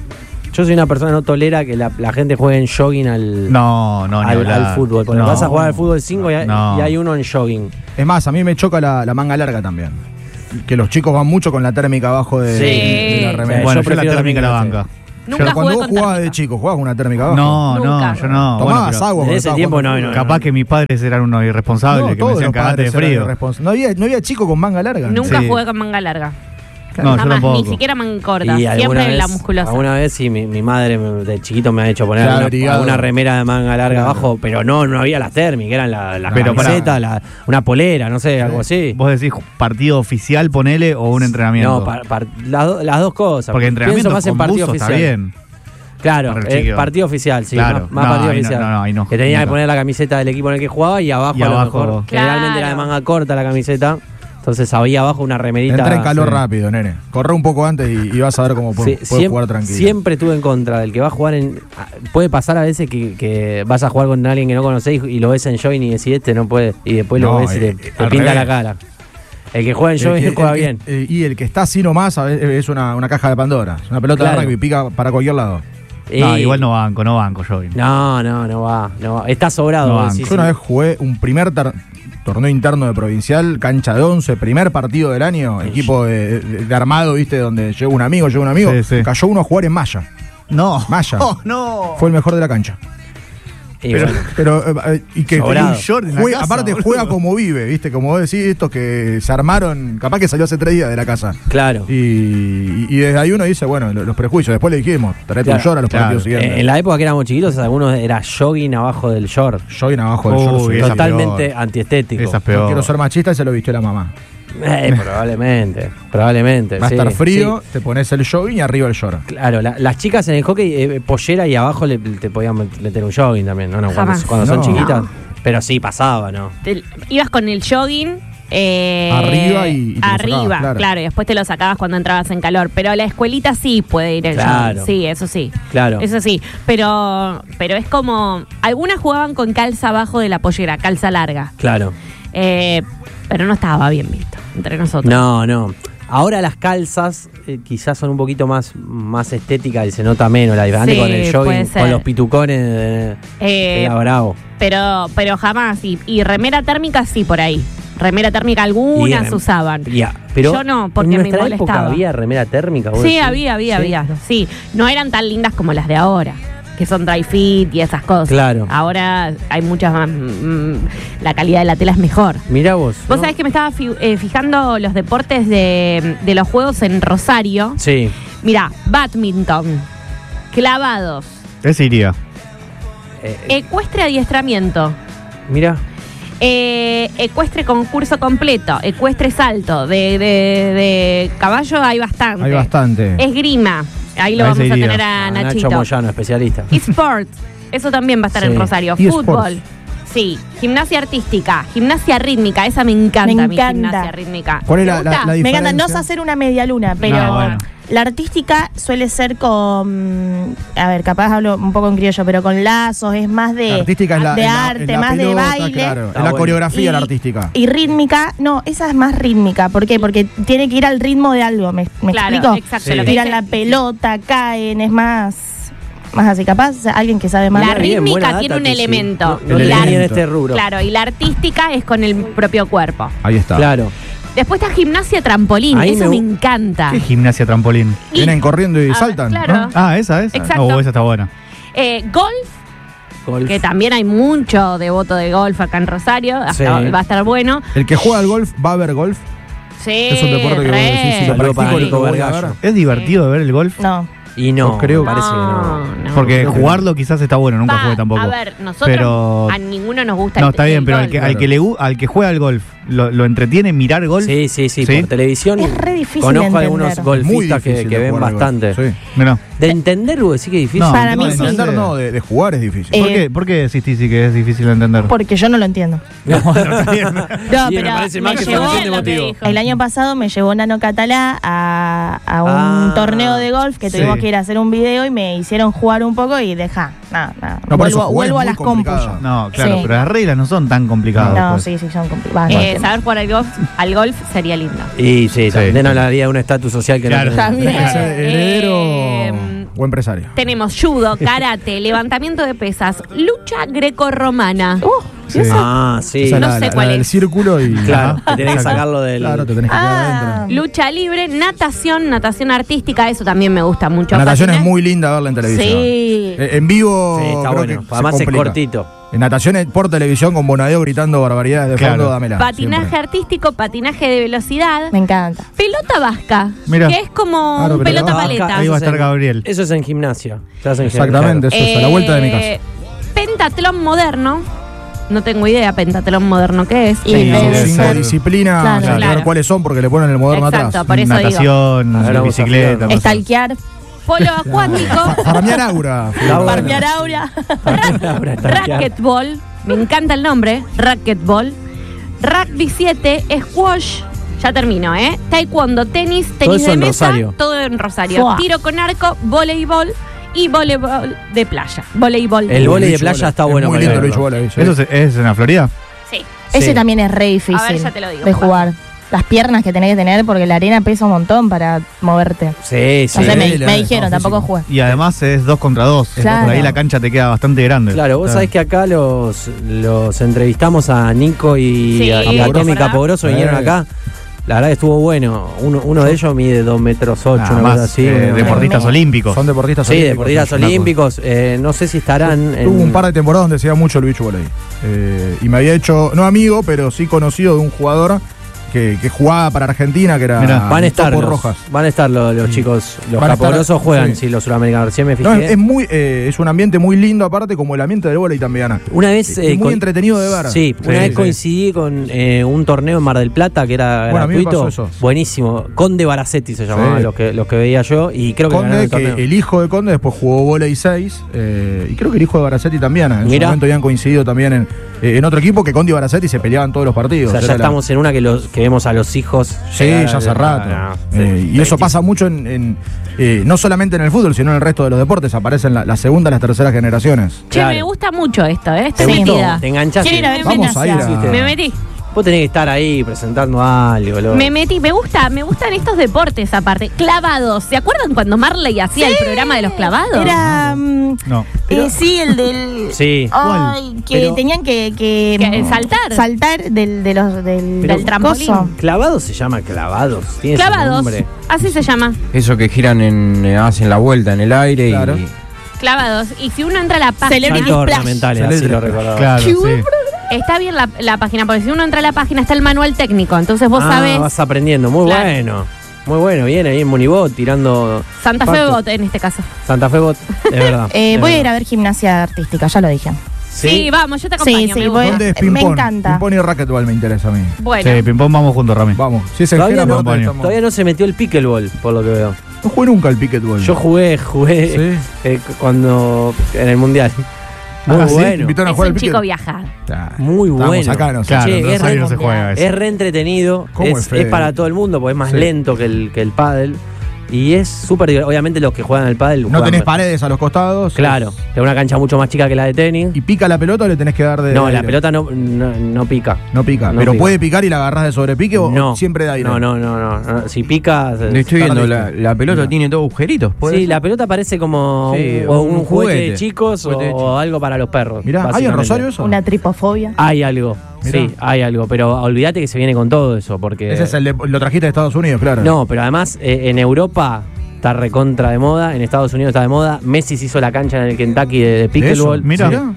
[SPEAKER 1] Yo soy una persona que no tolera que la gente juegue en jogging al fútbol. Porque vas a jugar al fútbol 5 y hay uno en jogging.
[SPEAKER 4] Es más, a mí me choca la manga larga también. Que los chicos van mucho con la térmica abajo de la remera.
[SPEAKER 5] Bueno, yo la
[SPEAKER 1] prefiero
[SPEAKER 5] térmica la banca.
[SPEAKER 2] Nunca
[SPEAKER 4] Cuando
[SPEAKER 2] jugué
[SPEAKER 4] vos
[SPEAKER 2] con
[SPEAKER 4] jugabas
[SPEAKER 2] térmica.
[SPEAKER 4] de chico, ¿jugabas con una térmica abajo?
[SPEAKER 5] No,
[SPEAKER 2] Nunca.
[SPEAKER 5] yo no.
[SPEAKER 4] Tomabas
[SPEAKER 5] Bueno, pero
[SPEAKER 4] agua.
[SPEAKER 1] En
[SPEAKER 4] cuando
[SPEAKER 1] ese
[SPEAKER 4] estabas
[SPEAKER 1] tiempo
[SPEAKER 4] jugando.
[SPEAKER 1] no.
[SPEAKER 5] capaz que mis padres eran unos irresponsables que me
[SPEAKER 4] todos
[SPEAKER 5] decían
[SPEAKER 4] los
[SPEAKER 5] cagate de
[SPEAKER 4] padres eran
[SPEAKER 5] frío.
[SPEAKER 4] irresponsables. No había chico con manga larga.
[SPEAKER 2] Nunca
[SPEAKER 5] Sí.
[SPEAKER 2] jugué con manga larga.
[SPEAKER 5] No, yo
[SPEAKER 2] Jamás,
[SPEAKER 5] tampoco.
[SPEAKER 2] ni siquiera manga corta.
[SPEAKER 1] Y alguna
[SPEAKER 2] Siempre en
[SPEAKER 1] vez-
[SPEAKER 2] la musculosa.
[SPEAKER 1] Alguna vez sí, mi madre de chiquito me ha hecho poner
[SPEAKER 4] Claro, abrigado.
[SPEAKER 1] una remera de manga larga
[SPEAKER 4] Claro.
[SPEAKER 1] abajo, pero no había las térmicas, eran la
[SPEAKER 5] Pero
[SPEAKER 1] camiseta, una polera, no sé, algo así.
[SPEAKER 5] Vos decís partido oficial, ponele, o un entrenamiento.
[SPEAKER 1] No, las dos cosas.
[SPEAKER 5] Porque entrenamiento
[SPEAKER 1] Pienso más en
[SPEAKER 5] con
[SPEAKER 1] partido
[SPEAKER 5] buzo
[SPEAKER 1] oficial.
[SPEAKER 5] está bien.
[SPEAKER 1] Claro,
[SPEAKER 5] Para el chiquito.
[SPEAKER 1] partido oficial, sí.
[SPEAKER 5] Claro.
[SPEAKER 1] Más
[SPEAKER 5] No,
[SPEAKER 1] partido
[SPEAKER 5] ahí no,
[SPEAKER 1] oficial.
[SPEAKER 5] no, ahí no,
[SPEAKER 1] que tenía que
[SPEAKER 5] nunca.
[SPEAKER 1] poner la camiseta del equipo en el que jugaba y abajo,
[SPEAKER 5] Y
[SPEAKER 1] a lo
[SPEAKER 5] abajo.
[SPEAKER 1] mejor. Generalmente era de manga corta la camiseta. Entonces había abajo una remerita.
[SPEAKER 4] Entra en calor
[SPEAKER 5] Sí.
[SPEAKER 4] rápido, nene. Corre un poco antes y vas a ver cómo puedes jugar tranquilo.
[SPEAKER 1] Siempre estuve en contra del que va a jugar en. Puede pasar a veces que vas a jugar con alguien que no conocés y lo ves en jogging y decís no puede. Y después lo
[SPEAKER 4] No,
[SPEAKER 1] ves y te
[SPEAKER 4] al
[SPEAKER 1] pinta
[SPEAKER 4] revés.
[SPEAKER 1] la cara. El que juega en jogging juega bien.
[SPEAKER 4] Y el que está así nomás es una caja de Pandora. Es una pelota
[SPEAKER 1] Claro.
[SPEAKER 4] de rugby, pica para cualquier lado.
[SPEAKER 5] No,
[SPEAKER 1] Y-
[SPEAKER 5] igual no banco jogging.
[SPEAKER 1] No va. Está sobrado.
[SPEAKER 5] No
[SPEAKER 1] vos
[SPEAKER 5] banco.
[SPEAKER 1] decís,
[SPEAKER 4] Yo una vez jugué un primer torneo interno de provincial, cancha de 11, primer partido del año, equipo de armado, viste, donde llegó un amigo.
[SPEAKER 5] Sí, sí.
[SPEAKER 4] Cayó uno a jugar en malla.
[SPEAKER 5] No.
[SPEAKER 4] Malla.
[SPEAKER 5] Oh, no.
[SPEAKER 4] Fue el mejor de la cancha.
[SPEAKER 1] y bueno.
[SPEAKER 4] Pero, y que
[SPEAKER 1] Sobrado.
[SPEAKER 5] Un short en la
[SPEAKER 4] juega-
[SPEAKER 5] casa,
[SPEAKER 4] aparte
[SPEAKER 5] boludo.
[SPEAKER 4] juega como vive, viste, como vos decís, estos que se armaron, capaz que salió hace 3 días de la casa.
[SPEAKER 1] Claro.
[SPEAKER 4] Y desde ahí uno dice, bueno, los prejuicios. Después le dijimos, traete
[SPEAKER 1] Claro,
[SPEAKER 4] un short a los
[SPEAKER 5] claro.
[SPEAKER 4] partidos siguientes.
[SPEAKER 1] En la época que éramos chiquitos, algunos era jogging abajo del short.
[SPEAKER 4] Jogging abajo del short.
[SPEAKER 5] Uy,
[SPEAKER 4] subiendo.
[SPEAKER 5] esa
[SPEAKER 1] Totalmente
[SPEAKER 5] peor.
[SPEAKER 1] antiestético.
[SPEAKER 5] Esa es
[SPEAKER 4] No
[SPEAKER 5] peor.
[SPEAKER 4] quiero ser machista y se lo vistió la mamá.
[SPEAKER 1] Probablemente.
[SPEAKER 4] Va a
[SPEAKER 1] sí,
[SPEAKER 4] estar frío,
[SPEAKER 1] sí.
[SPEAKER 4] te pones el jogging y arriba el short.
[SPEAKER 1] Claro, las chicas en el hockey, pollera y abajo te podían meter un jogging también, ¿no? Cuando,
[SPEAKER 2] Jamás.
[SPEAKER 1] cuando son
[SPEAKER 4] No.
[SPEAKER 1] chiquitas. Pero sí, pasaba, ¿no?
[SPEAKER 2] Ibas con el jogging.
[SPEAKER 4] Arriba y te lo
[SPEAKER 2] arriba,
[SPEAKER 4] sacabas, claro.
[SPEAKER 2] y después te lo sacabas cuando entrabas en calor. Pero la escuelita sí puede ir el
[SPEAKER 1] Claro.
[SPEAKER 2] jogging. Sí, eso sí.
[SPEAKER 1] Claro.
[SPEAKER 2] Eso sí. Pero es como. Algunas jugaban con calza abajo de la pollera, calza larga.
[SPEAKER 1] Claro.
[SPEAKER 2] Pero no estaba bien visto entre nosotros.
[SPEAKER 1] No. Ahora las calzas quizás son un poquito más estéticas y se nota menos la diferencia.
[SPEAKER 2] Sí,
[SPEAKER 1] Con el
[SPEAKER 2] puede
[SPEAKER 1] jogging,
[SPEAKER 2] ser.
[SPEAKER 1] con los pitucones, era bravo.
[SPEAKER 2] Pero jamás. Y remera térmica sí por ahí. Remera térmica algunas
[SPEAKER 1] Y,
[SPEAKER 2] usaban.
[SPEAKER 1] Pero
[SPEAKER 2] Yo no, porque
[SPEAKER 1] en
[SPEAKER 2] me
[SPEAKER 1] nuestra época
[SPEAKER 2] molestaba.
[SPEAKER 1] había remera térmica. ¿vos
[SPEAKER 2] Sí,
[SPEAKER 1] decís?
[SPEAKER 2] había. Sí, no eran tan lindas como las de ahora, que son dry fit y esas cosas.
[SPEAKER 1] Claro.
[SPEAKER 2] Ahora hay muchas más. La calidad de la tela es mejor.
[SPEAKER 1] Mirá vos.
[SPEAKER 2] Vos
[SPEAKER 1] ¿no?
[SPEAKER 2] sabés que me estaba fijando los deportes de los juegos en Rosario.
[SPEAKER 1] Sí.
[SPEAKER 2] Mirá, badminton, clavados,
[SPEAKER 5] Ese iría.
[SPEAKER 2] ecuestre adiestramiento,
[SPEAKER 1] Mirá.
[SPEAKER 2] ecuestre concurso completo, ecuestre salto, de caballo hay bastante.
[SPEAKER 4] Hay bastante.
[SPEAKER 2] Esgrima, ahí lo
[SPEAKER 5] A
[SPEAKER 2] vamos
[SPEAKER 5] ese
[SPEAKER 2] a
[SPEAKER 5] iría.
[SPEAKER 2] tener a
[SPEAKER 1] Nacho
[SPEAKER 2] Nachito.
[SPEAKER 1] Moyano, especialista.
[SPEAKER 2] Esports, eso también va a estar
[SPEAKER 1] Sí.
[SPEAKER 2] en Rosario.
[SPEAKER 4] eSports.
[SPEAKER 2] Fútbol, sí. Gimnasia artística, gimnasia rítmica, esa me encanta,
[SPEAKER 6] Me
[SPEAKER 2] mi
[SPEAKER 6] encanta.
[SPEAKER 2] gimnasia rítmica.
[SPEAKER 4] ¿Cuál es
[SPEAKER 2] ¿Te
[SPEAKER 4] la
[SPEAKER 2] gusta?
[SPEAKER 4] diferencia?
[SPEAKER 6] Me encanta, no sé hacer una media luna, pero
[SPEAKER 5] No, bueno.
[SPEAKER 6] la artística suele ser con, a ver, capaz hablo un poco en criollo, pero con lazos, es más
[SPEAKER 4] La
[SPEAKER 6] de,
[SPEAKER 4] artística es la,
[SPEAKER 6] de
[SPEAKER 4] es la-
[SPEAKER 6] arte,
[SPEAKER 4] es la
[SPEAKER 6] más de
[SPEAKER 4] pelota,
[SPEAKER 6] baile.
[SPEAKER 4] Claro.
[SPEAKER 1] Está
[SPEAKER 4] Es la
[SPEAKER 1] bueno.
[SPEAKER 4] coreografía, la artística.
[SPEAKER 6] Y rítmica, no, esa es más rítmica. ¿Por qué? Porque tiene que ir al ritmo de algo, ¿me
[SPEAKER 2] Claro,
[SPEAKER 6] explico?
[SPEAKER 2] exacto,
[SPEAKER 5] Sí.
[SPEAKER 2] lo que
[SPEAKER 6] Tiran
[SPEAKER 2] dice-
[SPEAKER 6] la pelota, caen, es más así. Capaz alguien que sabe más.
[SPEAKER 2] La
[SPEAKER 1] Bien,
[SPEAKER 2] rítmica
[SPEAKER 1] buena data,
[SPEAKER 2] tiene un
[SPEAKER 1] sí.
[SPEAKER 2] elemento.
[SPEAKER 1] No
[SPEAKER 4] El
[SPEAKER 1] le
[SPEAKER 2] La-
[SPEAKER 1] tenía en
[SPEAKER 4] elemento.
[SPEAKER 1] este rubro.
[SPEAKER 2] Claro, y la artística es con el propio cuerpo.
[SPEAKER 4] Ahí está.
[SPEAKER 1] Claro.
[SPEAKER 2] Después está gimnasia trampolín,
[SPEAKER 1] Ahí
[SPEAKER 2] eso
[SPEAKER 1] me
[SPEAKER 2] me
[SPEAKER 1] gu-
[SPEAKER 2] encanta.
[SPEAKER 5] ¿Qué gimnasia trampolín?
[SPEAKER 2] Y-
[SPEAKER 4] Vienen corriendo y
[SPEAKER 2] Ah,
[SPEAKER 4] saltan.
[SPEAKER 2] claro.
[SPEAKER 4] ¿no?
[SPEAKER 5] Ah, esa.
[SPEAKER 2] Exacto.
[SPEAKER 5] Esa está buena.
[SPEAKER 2] Golf,
[SPEAKER 1] Golf.
[SPEAKER 2] que también hay mucho devoto de golf acá en Rosario, hasta
[SPEAKER 1] Sí.
[SPEAKER 2] va a estar bueno.
[SPEAKER 4] El que juega al golf va a ver golf.
[SPEAKER 2] Sí,
[SPEAKER 4] Es un deporte que vos decís, si lo
[SPEAKER 1] Saludo para
[SPEAKER 4] practico,
[SPEAKER 1] Nico
[SPEAKER 4] lo voy a
[SPEAKER 1] Vergallo.
[SPEAKER 4] ver.
[SPEAKER 5] ¿Es divertido de ver el golf?
[SPEAKER 6] No.
[SPEAKER 1] Y no,
[SPEAKER 4] Creo-
[SPEAKER 1] parece que no.
[SPEAKER 5] Porque jugarlo quizás está bueno, nunca
[SPEAKER 2] Va,
[SPEAKER 5] jugué tampoco.
[SPEAKER 2] A ver, nosotros
[SPEAKER 5] Pero-
[SPEAKER 2] a ninguno nos gusta
[SPEAKER 5] No,
[SPEAKER 2] el
[SPEAKER 5] está bien,
[SPEAKER 2] el
[SPEAKER 5] pero
[SPEAKER 2] golf.
[SPEAKER 5] al que juega al golf, ¿lo entretiene mirar golf?
[SPEAKER 1] Sí,
[SPEAKER 5] ¿Sí?
[SPEAKER 1] por televisión.
[SPEAKER 6] Es re difícil
[SPEAKER 1] Conozco
[SPEAKER 6] de
[SPEAKER 1] algunos
[SPEAKER 6] entender.
[SPEAKER 4] Muy
[SPEAKER 1] golfistas que
[SPEAKER 4] difícil de
[SPEAKER 1] ven
[SPEAKER 4] jugar al
[SPEAKER 1] bastante.
[SPEAKER 4] golf. Sí.
[SPEAKER 5] Mira.
[SPEAKER 1] De entender, vos decís que es difícil.
[SPEAKER 5] No,
[SPEAKER 6] Para
[SPEAKER 4] No,
[SPEAKER 6] mí
[SPEAKER 4] de
[SPEAKER 6] sí.
[SPEAKER 4] entender no, de jugar es difícil.
[SPEAKER 5] ¿Por qué decís, Tizi, que es difícil de entender?
[SPEAKER 6] Porque yo no lo entiendo.
[SPEAKER 1] Sí, me parece más que
[SPEAKER 2] llevó
[SPEAKER 1] suficiente
[SPEAKER 2] lo que
[SPEAKER 1] motivo.
[SPEAKER 2] dijo.
[SPEAKER 6] El año pasado me llevó Nano Catalá a un
[SPEAKER 1] Ah,
[SPEAKER 6] torneo de golf que tuvimos
[SPEAKER 5] sí.
[SPEAKER 6] que ir a hacer un video y me hicieron jugar un poco y deja. No,
[SPEAKER 4] No, por eso jugar
[SPEAKER 6] vuelvo
[SPEAKER 4] es
[SPEAKER 6] a
[SPEAKER 4] muy
[SPEAKER 6] las compus.
[SPEAKER 4] complicado.
[SPEAKER 6] yo.
[SPEAKER 5] No, claro,
[SPEAKER 6] Sí.
[SPEAKER 5] pero las reglas no son tan complicadas.
[SPEAKER 6] No,
[SPEAKER 5] pues.
[SPEAKER 6] sí, son complicadas.
[SPEAKER 2] Saber jugar al golf sería lindo.
[SPEAKER 1] Y sí, también hablaría de un estatus social que
[SPEAKER 5] Claro.
[SPEAKER 1] no
[SPEAKER 6] También.
[SPEAKER 1] tenemos.
[SPEAKER 4] Ese heredero buen empresario.
[SPEAKER 2] Tenemos judo, karate, levantamiento de pesas, lucha grecorromana.
[SPEAKER 4] Sí.
[SPEAKER 1] Ah, sí.
[SPEAKER 4] Esa es
[SPEAKER 2] No sé cuál
[SPEAKER 4] del
[SPEAKER 2] es.
[SPEAKER 4] círculo y...
[SPEAKER 1] Claro,
[SPEAKER 4] Ajá.
[SPEAKER 1] te tenés que
[SPEAKER 4] Exacto.
[SPEAKER 1] sacarlo del.
[SPEAKER 4] Claro, te tenés que quedar adentro.
[SPEAKER 2] Lucha libre, natación artística, eso también me gusta mucho.
[SPEAKER 4] La natación es
[SPEAKER 2] Patinaje-
[SPEAKER 4] muy linda verla en televisión.
[SPEAKER 2] Sí.
[SPEAKER 4] En vivo.
[SPEAKER 1] Sí, está
[SPEAKER 4] creo
[SPEAKER 1] bueno.
[SPEAKER 4] que se
[SPEAKER 1] Además es
[SPEAKER 4] complica.
[SPEAKER 1] cortito.
[SPEAKER 4] En natación por televisión con Bonadeo gritando barbaridades de
[SPEAKER 5] Claro.
[SPEAKER 4] fondo, dámela.
[SPEAKER 2] Patinaje
[SPEAKER 4] siempre.
[SPEAKER 2] artístico, patinaje de velocidad.
[SPEAKER 6] Me encanta.
[SPEAKER 2] Pelota vasca,
[SPEAKER 5] Mira.
[SPEAKER 2] que es como
[SPEAKER 4] Claro,
[SPEAKER 2] un
[SPEAKER 4] pelota
[SPEAKER 2] pelota
[SPEAKER 4] vasca,
[SPEAKER 2] paleta.
[SPEAKER 5] ahí va a estar Gabriel.
[SPEAKER 1] Eso es en gimnasio. Se hace en
[SPEAKER 4] Exactamente,
[SPEAKER 1] gimnasio.
[SPEAKER 4] eso es a la vuelta de mi casa.
[SPEAKER 2] Pentatlón moderno. No tengo idea, pentatlón moderno, ¿qué es?
[SPEAKER 6] Y
[SPEAKER 5] Sí,
[SPEAKER 6] debe
[SPEAKER 5] debe
[SPEAKER 4] Cinco
[SPEAKER 5] ser.
[SPEAKER 4] disciplinas,
[SPEAKER 6] Claro.
[SPEAKER 4] hay que ver
[SPEAKER 2] Claro.
[SPEAKER 4] cuáles son porque le ponen el moderno
[SPEAKER 2] Exacto,
[SPEAKER 4] atrás.
[SPEAKER 2] por eso digo.
[SPEAKER 5] Natación,
[SPEAKER 1] A ver, vamos a
[SPEAKER 5] bicicleta.
[SPEAKER 1] fijar.
[SPEAKER 5] no sé.
[SPEAKER 6] Estalquear,
[SPEAKER 2] Polo acuático,
[SPEAKER 4] Farmear Aura.
[SPEAKER 1] Está bueno.
[SPEAKER 6] farmear aura.
[SPEAKER 1] Ahora está claro.
[SPEAKER 2] racquetball, me encanta el nombre, racquetball, rugby 7, squash, ya termino, taekwondo, tenis
[SPEAKER 1] Todo
[SPEAKER 2] de
[SPEAKER 1] eso en
[SPEAKER 2] mesa,
[SPEAKER 1] Rosario.
[SPEAKER 2] todo en Rosario,
[SPEAKER 6] Fua.
[SPEAKER 2] tiro con arco, voleibol y voleibol de playa, voleibol.
[SPEAKER 1] El vóley de
[SPEAKER 4] beach
[SPEAKER 1] playa
[SPEAKER 4] volley.
[SPEAKER 1] está
[SPEAKER 4] Es
[SPEAKER 1] bueno.
[SPEAKER 4] muy
[SPEAKER 1] para
[SPEAKER 4] lindo el
[SPEAKER 1] verlo.
[SPEAKER 4] beach volley, sí.
[SPEAKER 5] ¿Eso es en la Florida?
[SPEAKER 2] Sí.
[SPEAKER 6] Ese
[SPEAKER 1] Sí.
[SPEAKER 6] también es re difícil
[SPEAKER 2] A ver, ya te lo digo,
[SPEAKER 6] de
[SPEAKER 2] Juan.
[SPEAKER 6] jugar. Las piernas que tenés que tener porque la arena pesa un montón para moverte.
[SPEAKER 1] Sí, sí.
[SPEAKER 6] No sé, me
[SPEAKER 4] le
[SPEAKER 6] dijeron,
[SPEAKER 4] da
[SPEAKER 6] tampoco
[SPEAKER 4] físico.
[SPEAKER 6] jugué.
[SPEAKER 5] Y además es 2 contra 2.
[SPEAKER 6] Claro.
[SPEAKER 5] Por ahí la cancha te queda bastante grande.
[SPEAKER 1] Claro, vos sabés que acá los entrevistamos a Nico
[SPEAKER 2] Sí,
[SPEAKER 1] y a Tommy
[SPEAKER 2] ¿verdad?
[SPEAKER 1] Capogroso, vinieron acá. La verdad que estuvo bueno. Uno de ellos mide 2,8 metros,
[SPEAKER 5] Nada
[SPEAKER 1] una
[SPEAKER 5] más,
[SPEAKER 1] cosa así.
[SPEAKER 5] deportistas olímpicos.
[SPEAKER 4] Son deportistas
[SPEAKER 1] Sí,
[SPEAKER 4] olímpicos.
[SPEAKER 1] deportistas
[SPEAKER 4] Una cosa.
[SPEAKER 1] olímpicos. No sé si estarán en...
[SPEAKER 4] Tuvo un par de temporadas donde se iba mucho el beach volley. Y me había hecho, no amigo, pero sí conocido de un jugador que jugaba para Argentina, que era
[SPEAKER 5] Mirá,
[SPEAKER 1] Van a estar
[SPEAKER 4] Topo
[SPEAKER 1] los,
[SPEAKER 4] Rojas.
[SPEAKER 1] van a estar los chicos, los
[SPEAKER 4] Van a estar,
[SPEAKER 1] Capogrosos juegan,
[SPEAKER 4] sí.
[SPEAKER 1] sí, los sudamericanos. Recién me
[SPEAKER 4] No,
[SPEAKER 1] fijé.
[SPEAKER 4] es muy, es un ambiente muy lindo aparte, como el ambiente del vóley también.
[SPEAKER 1] Una vez
[SPEAKER 4] Es muy entretenido de ver.
[SPEAKER 1] Sí, una
[SPEAKER 5] Sí,
[SPEAKER 1] vez
[SPEAKER 5] sí.
[SPEAKER 1] coincidí con un torneo en Mar del Plata que era
[SPEAKER 4] Bueno, a mí me
[SPEAKER 1] gratuito.
[SPEAKER 4] pasó eso.
[SPEAKER 1] Buenísimo. Conde Baracetti se llamaba
[SPEAKER 4] Sí.
[SPEAKER 1] los que veía yo y creo que ganaron
[SPEAKER 4] Conde,
[SPEAKER 1] el torneo.
[SPEAKER 4] que el hijo de Conde después jugó vóley 6, y creo que el hijo de Baracetti también. En su
[SPEAKER 1] Mirá.
[SPEAKER 4] momento habían coincidido también en otro equipo que Conde y Baracetti se peleaban todos los
[SPEAKER 1] O
[SPEAKER 4] partidos.
[SPEAKER 1] sea, ya
[SPEAKER 4] Era la-
[SPEAKER 1] estamos en una que vemos a los hijos.
[SPEAKER 4] Sí,
[SPEAKER 1] llegar
[SPEAKER 4] ya hace
[SPEAKER 1] a-
[SPEAKER 4] rato.
[SPEAKER 1] sí,
[SPEAKER 4] Y eso pasa mucho no solamente en el fútbol, sino en el resto de los deportes. Aparecen las segundas, las terceras generaciones.
[SPEAKER 2] Che,
[SPEAKER 1] Claro.
[SPEAKER 2] me gusta mucho esto,
[SPEAKER 1] ¿Te
[SPEAKER 2] estoy
[SPEAKER 1] gustó?
[SPEAKER 2] metida.
[SPEAKER 1] ¿Te enganchaste?
[SPEAKER 6] Quiero ir a ver
[SPEAKER 4] Vamos a ir
[SPEAKER 6] gimnasia.
[SPEAKER 4] a-
[SPEAKER 2] Me metí.
[SPEAKER 1] Vos tenés que estar ahí presentando algo. loco.
[SPEAKER 2] Me metí, me gustan estos deportes aparte. Clavados. ¿Se acuerdan cuando Marley hacía el programa de los clavados?
[SPEAKER 6] Era.
[SPEAKER 5] No.
[SPEAKER 6] Sí, el del.
[SPEAKER 1] Sí.
[SPEAKER 6] Ay, que
[SPEAKER 1] Pero-
[SPEAKER 6] tenían que
[SPEAKER 2] saltar.
[SPEAKER 6] Saltar del
[SPEAKER 2] Del trampolín.
[SPEAKER 6] coso.
[SPEAKER 1] Clavados se llama clavados. Tiene ese
[SPEAKER 2] Clavados.
[SPEAKER 1] nombre.
[SPEAKER 2] Así se llama.
[SPEAKER 3] Eso que giran hacen la vuelta en el aire
[SPEAKER 4] Claro.
[SPEAKER 3] y
[SPEAKER 2] Clavados. Y si uno entra a la página.
[SPEAKER 6] Celebrity
[SPEAKER 1] Saltos
[SPEAKER 6] Splash.
[SPEAKER 1] ornamentales, así lo recordaba.
[SPEAKER 5] Claro, sí.
[SPEAKER 2] Está bien la página, porque si uno entra a la página está el manual técnico. Entonces vos sabés.
[SPEAKER 1] Vas aprendiendo. Muy
[SPEAKER 2] Claro.
[SPEAKER 1] bueno. Muy bueno. Viene ahí en Monibot tirando.
[SPEAKER 2] Santa Fe
[SPEAKER 1] Facto.
[SPEAKER 2] Bot en este caso.
[SPEAKER 1] Santa Fe Bot. Es verdad.
[SPEAKER 6] Voy a ir a ver gimnasia artística, ya lo dije.
[SPEAKER 2] Sí, vamos, yo te acompaño.
[SPEAKER 6] Sí,
[SPEAKER 2] me
[SPEAKER 6] sí,
[SPEAKER 2] gusta.
[SPEAKER 6] voy.
[SPEAKER 4] ¿Dónde es
[SPEAKER 6] Me
[SPEAKER 4] ping-pong?
[SPEAKER 6] encanta.
[SPEAKER 4] Ping-pong y racquetball me interesa a mí.
[SPEAKER 2] Bueno,
[SPEAKER 5] Sí, ping-pong vamos juntos, Rami.
[SPEAKER 4] Vamos. Si es en
[SPEAKER 1] Todavía
[SPEAKER 4] Gera,
[SPEAKER 1] no,
[SPEAKER 4] aparte estamos-
[SPEAKER 1] Todavía no se metió el pickleball, por lo que veo.
[SPEAKER 4] No jugué nunca el pickleball.
[SPEAKER 1] Yo jugué
[SPEAKER 4] Sí.
[SPEAKER 1] cuando en el mundial. Muy
[SPEAKER 4] Ah, ¿sí? ¿Te
[SPEAKER 1] bueno.
[SPEAKER 4] invitaron a
[SPEAKER 2] es
[SPEAKER 4] jugar
[SPEAKER 2] un
[SPEAKER 4] al
[SPEAKER 2] chico
[SPEAKER 4] pickleball?
[SPEAKER 2] viajar.
[SPEAKER 1] Muy
[SPEAKER 4] Estamos
[SPEAKER 1] bueno.
[SPEAKER 4] acá, no sé.
[SPEAKER 5] Claro,
[SPEAKER 1] Che,
[SPEAKER 5] en
[SPEAKER 1] es
[SPEAKER 5] Rosario
[SPEAKER 1] re
[SPEAKER 5] no se juega eso.
[SPEAKER 1] Es re entretenido.
[SPEAKER 4] ¿Cómo
[SPEAKER 1] Es
[SPEAKER 4] es, Fede?
[SPEAKER 1] para todo el mundo, porque es más
[SPEAKER 4] Sí.
[SPEAKER 1] lento que el pádel. Y es súper divertido. Obviamente los que juegan al pádel
[SPEAKER 4] No
[SPEAKER 1] juegan-
[SPEAKER 4] tenés paredes a los costados.
[SPEAKER 1] Claro, es una cancha mucho más chica que la de tenis.
[SPEAKER 4] ¿Y pica la pelota o le tenés que dar de
[SPEAKER 1] No, la
[SPEAKER 4] aire?
[SPEAKER 1] pelota no pica.
[SPEAKER 4] No pica.
[SPEAKER 1] No
[SPEAKER 4] ¿Pero
[SPEAKER 1] pica.
[SPEAKER 4] puede picar y la agarrás de sobrepique o
[SPEAKER 1] No.
[SPEAKER 4] siempre de aire?
[SPEAKER 1] No. Si pica.
[SPEAKER 3] le estoy viendo,
[SPEAKER 4] Está
[SPEAKER 3] la pelota tiene todos agujeritos. ¿puede
[SPEAKER 1] Sí,
[SPEAKER 3] ser?
[SPEAKER 1] la pelota parece como
[SPEAKER 3] Sí,
[SPEAKER 1] o
[SPEAKER 3] un
[SPEAKER 1] un juguete
[SPEAKER 3] juguete.
[SPEAKER 1] de chicos
[SPEAKER 3] Juguete de
[SPEAKER 1] o
[SPEAKER 3] chicos.
[SPEAKER 1] algo para los perros.
[SPEAKER 4] Mirá, ¿hay en
[SPEAKER 1] básicamente.
[SPEAKER 4] Rosario eso?
[SPEAKER 6] Una tripofobia.
[SPEAKER 1] Hay algo.
[SPEAKER 4] Mirá.
[SPEAKER 1] Sí, hay algo. Pero olvídate que se viene con todo eso. Porque.
[SPEAKER 4] Ese es lo trajiste de Estados Unidos, claro.
[SPEAKER 1] No, pero además en Europa está recontra de moda, en Estados Unidos está de moda. Messi se hizo la cancha en el Kentucky de pickleball.
[SPEAKER 4] Eso,
[SPEAKER 5] Mira.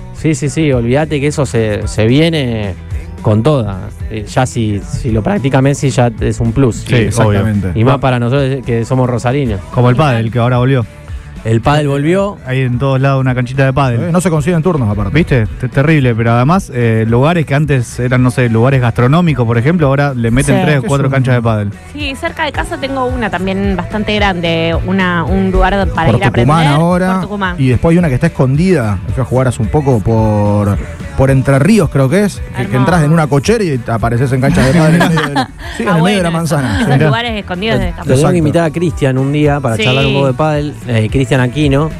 [SPEAKER 1] Sí, olvídate que eso se viene con toda. Ya si lo practica Messi ya es un plus.
[SPEAKER 5] Sí,
[SPEAKER 4] exactamente.
[SPEAKER 1] Y más para nosotros que somos rosarinos.
[SPEAKER 5] Como el pádel, que ahora volvió.
[SPEAKER 1] El pádel volvió.
[SPEAKER 5] Hay en todos lados una canchita de pádel.
[SPEAKER 4] No se consiguen turnos aparte.
[SPEAKER 5] ¿Viste? Terrible, pero además lugares que antes eran, no sé, lugares gastronómicos, por ejemplo, ahora le meten
[SPEAKER 6] Sí.
[SPEAKER 5] 3 o 4
[SPEAKER 4] Es un-
[SPEAKER 5] canchas de pádel.
[SPEAKER 2] Sí, cerca de casa tengo una también bastante grande, un lugar para
[SPEAKER 4] Por
[SPEAKER 2] ir a aprender.
[SPEAKER 4] Tucumán ahora.
[SPEAKER 2] Por Tucumán.
[SPEAKER 4] Y después hay una que está escondida. Fui a jugar hace un poco por Entre Ríos, creo que es. Que
[SPEAKER 2] Hermoso.
[SPEAKER 4] entras en una cochera y te apareces en cancha de pádel en el medio de la, sí, en
[SPEAKER 2] Ah,
[SPEAKER 4] el medio de
[SPEAKER 2] bueno,
[SPEAKER 4] la manzana.
[SPEAKER 2] Esos
[SPEAKER 5] Mirá.
[SPEAKER 2] lugares escondidos de esta
[SPEAKER 1] Lo tengo
[SPEAKER 4] Exacto.
[SPEAKER 1] que invitar a Cristian un día para
[SPEAKER 2] Sí.
[SPEAKER 1] charlar un poco de pádel. Cristian Aquino,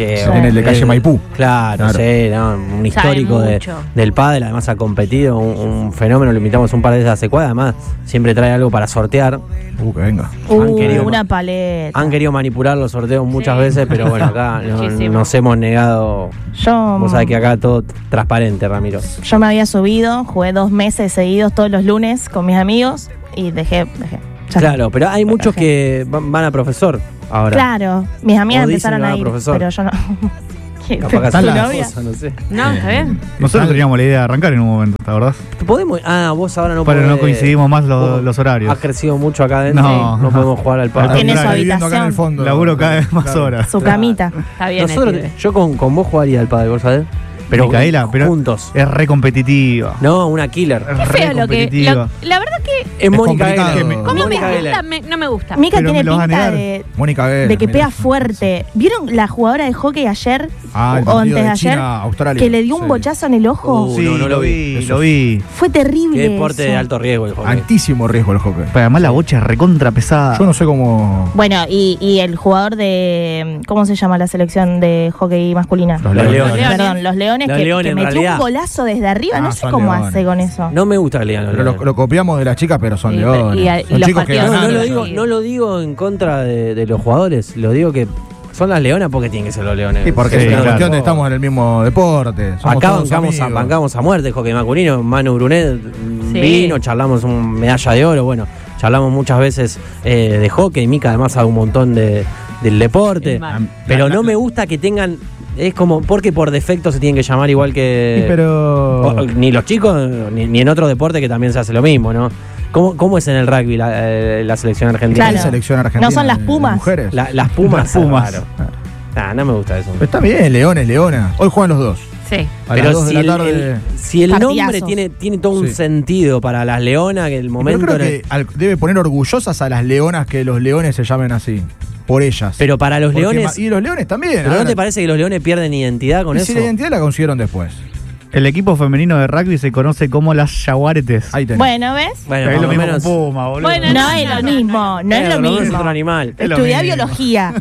[SPEAKER 1] que
[SPEAKER 4] en el de calle Maipú.
[SPEAKER 1] Claro,
[SPEAKER 4] Claro.
[SPEAKER 1] sí, ¿no? Un histórico
[SPEAKER 2] mucho.
[SPEAKER 1] del pádel, además ha competido, un fenómeno, lo invitamos un par de veces hace cuadra, además siempre trae algo para sortear.
[SPEAKER 4] Que venga.
[SPEAKER 1] Han querido-
[SPEAKER 6] Una paleta.
[SPEAKER 1] Han querido manipular los sorteos muchas
[SPEAKER 2] Sí.
[SPEAKER 1] veces, pero bueno, acá
[SPEAKER 2] Muchísimo.
[SPEAKER 1] nos hemos negado.
[SPEAKER 6] Yo,
[SPEAKER 1] Vos sabés que acá todo transparente, Ramiro.
[SPEAKER 6] yo me había subido, jugué 2 meses seguidos todos los lunes con mis amigos y dejé. Ya.
[SPEAKER 1] Claro, pero hay muchos que van a profesor ahora.
[SPEAKER 6] Claro, mis amigas
[SPEAKER 1] O dicen
[SPEAKER 6] empezaron
[SPEAKER 1] que
[SPEAKER 6] a
[SPEAKER 1] va
[SPEAKER 6] ir,
[SPEAKER 1] profesor.
[SPEAKER 6] pero yo no. ¿Qué?
[SPEAKER 1] Capaz que
[SPEAKER 6] ¿Tu
[SPEAKER 1] hacen la
[SPEAKER 6] novia?
[SPEAKER 1] cosa, no sé.
[SPEAKER 2] No, está bien.
[SPEAKER 5] Nosotros teníamos la idea de arrancar en un momento, ¿te acordás?
[SPEAKER 1] ¿Podemos? Vos ahora no
[SPEAKER 5] Pero no
[SPEAKER 1] podés.
[SPEAKER 5] coincidimos más
[SPEAKER 1] Vos
[SPEAKER 5] los horarios.
[SPEAKER 1] Has crecido mucho acá adentro.
[SPEAKER 5] No.
[SPEAKER 1] No podemos jugar al pádel.
[SPEAKER 6] Tiene su
[SPEAKER 4] Está viviendo acá en el
[SPEAKER 6] habitación.
[SPEAKER 4] fondo.
[SPEAKER 5] Laburo cada vez más
[SPEAKER 4] Claro.
[SPEAKER 5] horas.
[SPEAKER 6] Su
[SPEAKER 1] Claro.
[SPEAKER 6] camita.
[SPEAKER 2] Está bien.
[SPEAKER 1] Nosotros,
[SPEAKER 2] el pibe.
[SPEAKER 1] yo con vos jugaría al pádel, ¿vos sabés? Pero
[SPEAKER 5] Micaela, pero
[SPEAKER 1] juntos.
[SPEAKER 5] es re competitiva.
[SPEAKER 1] No, una killer.
[SPEAKER 5] Es
[SPEAKER 2] Qué
[SPEAKER 5] re
[SPEAKER 2] feo lo que.
[SPEAKER 5] competitiva.
[SPEAKER 2] La verdad que.
[SPEAKER 1] Es Mónica
[SPEAKER 4] complicado.
[SPEAKER 1] Geller.
[SPEAKER 2] ¿Cómo me
[SPEAKER 1] Mónica Geller.
[SPEAKER 2] gusta? No me gusta.
[SPEAKER 6] Mica
[SPEAKER 5] Pero
[SPEAKER 6] tiene
[SPEAKER 5] me lo vas a
[SPEAKER 6] pinta
[SPEAKER 5] negar.
[SPEAKER 4] Mónica Geller,
[SPEAKER 6] de que
[SPEAKER 4] mira.
[SPEAKER 6] pega fuerte. ¿Vieron la jugadora de hockey ayer?
[SPEAKER 4] Ah, el
[SPEAKER 6] o
[SPEAKER 4] partido
[SPEAKER 6] antes de
[SPEAKER 4] de
[SPEAKER 6] ayer.
[SPEAKER 4] China, Australia.
[SPEAKER 6] Que le dio un
[SPEAKER 4] Sí.
[SPEAKER 6] bochazo en el ojo.
[SPEAKER 5] Sí,
[SPEAKER 1] no, no lo vi.
[SPEAKER 5] vi,
[SPEAKER 4] Eso
[SPEAKER 5] lo vi.
[SPEAKER 6] Fue terrible.
[SPEAKER 1] Qué deporte
[SPEAKER 6] eso.
[SPEAKER 1] de alto riesgo el hockey.
[SPEAKER 4] Altísimo riesgo el hockey.
[SPEAKER 5] Pero además la bocha es recontra pesada.
[SPEAKER 4] Yo no sé cómo.
[SPEAKER 6] Bueno, y el jugador de. ¿Cómo se llama la selección de hockey masculina?
[SPEAKER 4] Los
[SPEAKER 1] Leones.
[SPEAKER 2] Leones.
[SPEAKER 6] Perdón, los Leones,
[SPEAKER 1] Los
[SPEAKER 6] que,
[SPEAKER 1] Leones,
[SPEAKER 6] que
[SPEAKER 1] en
[SPEAKER 6] metió
[SPEAKER 1] realidad.
[SPEAKER 6] un golazo desde arriba.
[SPEAKER 4] Ah,
[SPEAKER 6] No sé
[SPEAKER 4] son
[SPEAKER 6] cómo
[SPEAKER 4] Leones.
[SPEAKER 6] hace con eso.
[SPEAKER 1] No me gusta que le digan los
[SPEAKER 4] Pero
[SPEAKER 1] Leones.
[SPEAKER 4] lo copiamos de las chicas, pero son
[SPEAKER 2] Sí,
[SPEAKER 4] leones.
[SPEAKER 2] y
[SPEAKER 4] Son
[SPEAKER 2] los
[SPEAKER 4] chicos que
[SPEAKER 2] partidos-
[SPEAKER 1] No,
[SPEAKER 4] ganaron.
[SPEAKER 1] no lo digo en contra de los jugadores. Lo digo que son las leonas porque tienen que ser los leones.
[SPEAKER 4] Sí, porque
[SPEAKER 5] Sí,
[SPEAKER 4] es una
[SPEAKER 5] claro.
[SPEAKER 4] cuestión de estamos en el mismo deporte. Somos
[SPEAKER 1] Acá
[SPEAKER 4] todos amigos.
[SPEAKER 1] bancamos a muerte, hockey masculino. Manu Brunet
[SPEAKER 2] Sí.
[SPEAKER 1] vino, charlamos un medalla de oro. Bueno, charlamos muchas veces de hockey. Mica además sabe un montón del deporte.
[SPEAKER 2] El mar.
[SPEAKER 1] Pero no me gusta que tengan. Es como porque por defecto se tienen que llamar igual que.
[SPEAKER 4] Sí, pero.
[SPEAKER 1] Ni los chicos, ni en otro deporte que también se hace lo mismo, ¿no? ¿Cómo es en el rugby la selección argentina?
[SPEAKER 6] Claro.
[SPEAKER 4] Selección argentina.
[SPEAKER 6] No son las
[SPEAKER 4] de
[SPEAKER 6] Pumas.
[SPEAKER 4] Mujeres.
[SPEAKER 1] Las Pumas.
[SPEAKER 5] Las Pumas.
[SPEAKER 1] Raro. No me gusta eso.
[SPEAKER 4] Pero está bien, leones, leona. Hoy juegan los dos.
[SPEAKER 2] Sí.
[SPEAKER 4] A las 2 de la tarde.
[SPEAKER 1] Si el nombre
[SPEAKER 6] Partidazos.
[SPEAKER 1] tiene todo un
[SPEAKER 4] Sí.
[SPEAKER 1] sentido para las leonas, que el
[SPEAKER 4] Pero
[SPEAKER 1] momento.
[SPEAKER 4] creo
[SPEAKER 1] en el-
[SPEAKER 4] que debe poner orgullosas a las leonas que los leones se llamen así. Por ellas.
[SPEAKER 1] pero para los
[SPEAKER 4] Porque
[SPEAKER 1] leones.
[SPEAKER 4] y los leones también.
[SPEAKER 1] ¿Pero no
[SPEAKER 4] ahora-
[SPEAKER 1] te parece que los leones pierden identidad con
[SPEAKER 4] y
[SPEAKER 1] eso?
[SPEAKER 4] si la identidad la consiguieron después.
[SPEAKER 5] El equipo femenino de rugby se conoce como las Jaguaretes.
[SPEAKER 4] Ahí tenés.
[SPEAKER 6] Bueno, ¿ves?
[SPEAKER 1] Bueno,
[SPEAKER 5] es
[SPEAKER 1] más
[SPEAKER 5] lo
[SPEAKER 1] o
[SPEAKER 5] mismo
[SPEAKER 1] menos.
[SPEAKER 5] con Puma, boludo.
[SPEAKER 2] Bueno,
[SPEAKER 6] No es lo mismo, no es lo
[SPEAKER 1] Pero Es
[SPEAKER 6] mismo.
[SPEAKER 1] otro animal.
[SPEAKER 5] Es lo
[SPEAKER 6] Estudiá
[SPEAKER 5] mismo.
[SPEAKER 6] biología.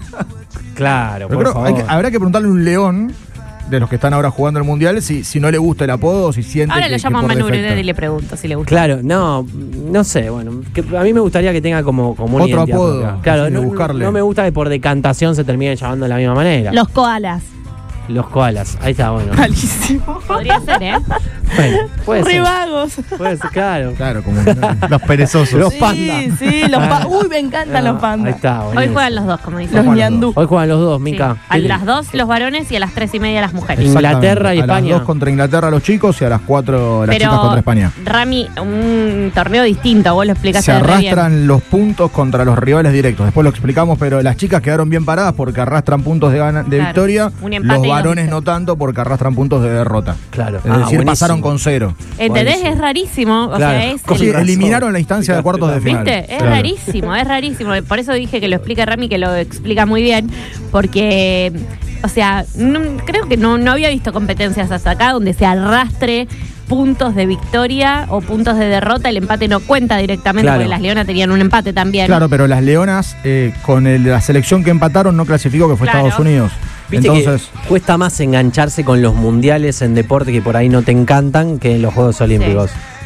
[SPEAKER 1] Claro,
[SPEAKER 4] Pero
[SPEAKER 1] por
[SPEAKER 4] creo-
[SPEAKER 1] favor.
[SPEAKER 4] habrá que preguntarle a un león de los que están ahora jugando el mundial si no le gusta el apodo o si siente
[SPEAKER 2] Ahora
[SPEAKER 4] que,
[SPEAKER 2] lo
[SPEAKER 4] que
[SPEAKER 2] llamo a
[SPEAKER 4] por
[SPEAKER 2] Manu
[SPEAKER 4] defecto.
[SPEAKER 2] Brunet y le pregunto si le gusta.
[SPEAKER 1] Claro, no sé, bueno, a mí me gustaría que tenga como una
[SPEAKER 4] Otro
[SPEAKER 1] identidad
[SPEAKER 4] apodo,
[SPEAKER 1] propia. Claro,
[SPEAKER 4] así de
[SPEAKER 1] no,
[SPEAKER 4] buscarle.
[SPEAKER 1] no me gusta que por decantación se termine llamando de la misma manera.
[SPEAKER 6] Los koalas.
[SPEAKER 1] Los koalas, ahí está, bueno.
[SPEAKER 6] Malísimo.
[SPEAKER 2] Podría ser, ¿eh?
[SPEAKER 1] Bueno, puede
[SPEAKER 6] Re
[SPEAKER 1] ser,
[SPEAKER 6] vagos.
[SPEAKER 1] puede ser, claro.
[SPEAKER 4] Claro, como
[SPEAKER 5] Los perezosos.
[SPEAKER 1] Los
[SPEAKER 6] Sí,
[SPEAKER 1] pandas.
[SPEAKER 6] sí, Uy, me encantan los
[SPEAKER 1] Ahí
[SPEAKER 6] pandas.
[SPEAKER 1] está,
[SPEAKER 2] Hoy
[SPEAKER 1] buenísimo.
[SPEAKER 2] juegan los dos, como dice.
[SPEAKER 6] Los
[SPEAKER 4] Juan,
[SPEAKER 6] ñandú.
[SPEAKER 1] Hoy juegan los dos,
[SPEAKER 2] Sí.
[SPEAKER 1] Mica.
[SPEAKER 2] A las 2 los varones y a las 3:30 las mujeres.
[SPEAKER 1] Inglaterra y
[SPEAKER 4] A las
[SPEAKER 1] España.
[SPEAKER 4] 2 contra Inglaterra los chicos y a las 4 las chicas contra España.
[SPEAKER 2] Rami, un torneo distinto, vos lo explicaste
[SPEAKER 4] Se
[SPEAKER 2] re bien.
[SPEAKER 4] arrastran los puntos contra los rivales directos. Después lo explicamos, pero las chicas quedaron bien paradas porque arrastran puntos de
[SPEAKER 2] Claro.
[SPEAKER 4] victoria.
[SPEAKER 2] Un empate
[SPEAKER 4] Los
[SPEAKER 2] y dos
[SPEAKER 4] varones
[SPEAKER 2] victorias.
[SPEAKER 4] no tanto porque arrastran puntos de derrota.
[SPEAKER 1] Claro.
[SPEAKER 4] Es decir,
[SPEAKER 1] buenísimo.
[SPEAKER 4] pasaron con 0.
[SPEAKER 2] ¿Entendés?
[SPEAKER 1] Buenísimo.
[SPEAKER 2] Es rarísimo. O
[SPEAKER 1] Claro.
[SPEAKER 2] sea, es
[SPEAKER 1] Con
[SPEAKER 4] Sí,
[SPEAKER 2] el-
[SPEAKER 1] razón.
[SPEAKER 4] eliminaron la instancia de cuartos de final.
[SPEAKER 2] ¿Viste? Es
[SPEAKER 4] Claro.
[SPEAKER 2] rarísimo, es rarísimo. Por eso dije que lo explica Rami, que lo explica muy bien. Porque, o sea, creo que no había visto competencias hasta acá donde se arrastre puntos de victoria o puntos de derrota. El empate no cuenta directamente
[SPEAKER 1] Claro.
[SPEAKER 2] porque las Leonas tenían un empate también.
[SPEAKER 4] Claro, pero las leonas, con la selección que empataron, no clasificó, que fue
[SPEAKER 2] Claro.
[SPEAKER 4] Estados Unidos.
[SPEAKER 1] Viste
[SPEAKER 4] Entonces,
[SPEAKER 1] que cuesta más engancharse con los mundiales en deporte que por ahí no te encantan que en los Juegos Olímpicos.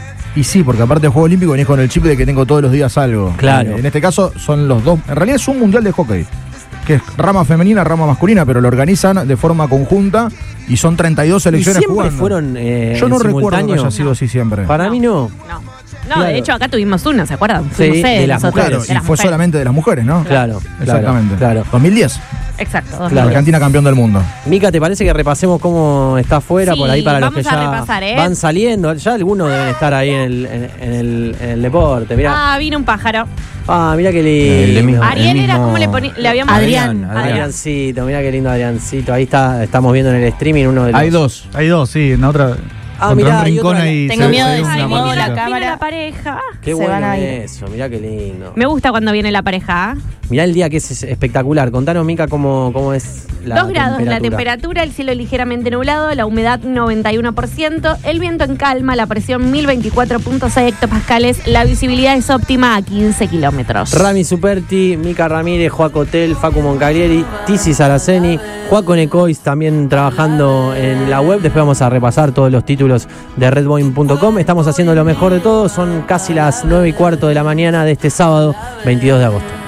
[SPEAKER 4] y sí, porque aparte del Juego Olímpico venís con el chip de que tengo todos los días algo.
[SPEAKER 1] Claro.
[SPEAKER 4] En este caso son los dos. En realidad es un mundial de hockey, que es rama femenina, rama masculina, pero lo organizan de forma conjunta y son 32
[SPEAKER 1] Y
[SPEAKER 4] selecciones
[SPEAKER 1] siempre
[SPEAKER 4] jugando.
[SPEAKER 1] fueron
[SPEAKER 4] Yo no
[SPEAKER 1] en
[SPEAKER 4] recuerdo que
[SPEAKER 1] simultáneo.
[SPEAKER 4] haya sido así siempre.
[SPEAKER 1] Para mí no.
[SPEAKER 2] No,
[SPEAKER 1] Claro.
[SPEAKER 2] de hecho acá tuvimos una, ¿se acuerdan?
[SPEAKER 1] Sí,
[SPEAKER 2] Fuimos
[SPEAKER 1] de las
[SPEAKER 2] nosotros,
[SPEAKER 4] Claro,
[SPEAKER 1] mujeres.
[SPEAKER 2] de
[SPEAKER 4] y
[SPEAKER 2] las
[SPEAKER 4] fue
[SPEAKER 2] mujeres.
[SPEAKER 4] solamente de las mujeres, ¿no?
[SPEAKER 1] Claro,
[SPEAKER 4] Exactamente.
[SPEAKER 1] Claro.
[SPEAKER 4] 2010,
[SPEAKER 2] Exacto.
[SPEAKER 1] Claro.
[SPEAKER 2] 2010.
[SPEAKER 4] Argentina campeón del mundo.
[SPEAKER 1] Mica, ¿te parece que repasemos cómo está afuera
[SPEAKER 2] Sí,
[SPEAKER 1] por ahí para los que
[SPEAKER 2] vamos a
[SPEAKER 1] ya
[SPEAKER 2] repasar, ¿eh?
[SPEAKER 1] van saliendo? Ya algunos deben estar ahí en el deporte. Mirá.
[SPEAKER 2] Ah, vino un pájaro.
[SPEAKER 1] Mirá qué
[SPEAKER 3] El de
[SPEAKER 1] lindo.
[SPEAKER 3] mismo.
[SPEAKER 2] Ariel era,
[SPEAKER 3] mismo-
[SPEAKER 2] ¿cómo le habíamos
[SPEAKER 6] Adrián.
[SPEAKER 1] Adriancito, mirá qué lindo Adriancito. Ahí está, estamos viendo en el streaming uno de los.
[SPEAKER 3] Hay dos.
[SPEAKER 5] Hay dos, sí, en la otra. contra
[SPEAKER 1] mirá,
[SPEAKER 5] un
[SPEAKER 1] hay
[SPEAKER 5] rincón
[SPEAKER 1] otra-
[SPEAKER 5] ahí.
[SPEAKER 6] Tengo
[SPEAKER 5] se
[SPEAKER 6] miedo
[SPEAKER 5] ve
[SPEAKER 6] de
[SPEAKER 5] una
[SPEAKER 6] si muevo
[SPEAKER 5] corneta.
[SPEAKER 6] la
[SPEAKER 2] Viene
[SPEAKER 6] cámara.
[SPEAKER 2] la pareja.
[SPEAKER 1] Qué
[SPEAKER 6] se
[SPEAKER 1] bueno
[SPEAKER 6] van a ir.
[SPEAKER 1] eso, mirá qué lindo.
[SPEAKER 2] Me gusta cuando viene la pareja.
[SPEAKER 1] Mirá el día que es espectacular. Contanos, Mica, cómo es la
[SPEAKER 2] 2 grados la temperatura, el cielo ligeramente nublado, la humedad 91%, el viento en calma, la presión 1024.6 hectopascales, la visibilidad es óptima a 15 kilómetros.
[SPEAKER 1] Rami Superti, Mica Ramírez, Joaco Tel, Facu Moncalieri, Tizi Saraceni, Joaco Necois también trabajando en la web. Después vamos a repasar todos los títulos de redboeing.com. Estamos haciendo lo mejor de todo. Son casi las 9:15 de la mañana de este sábado 22 de agosto.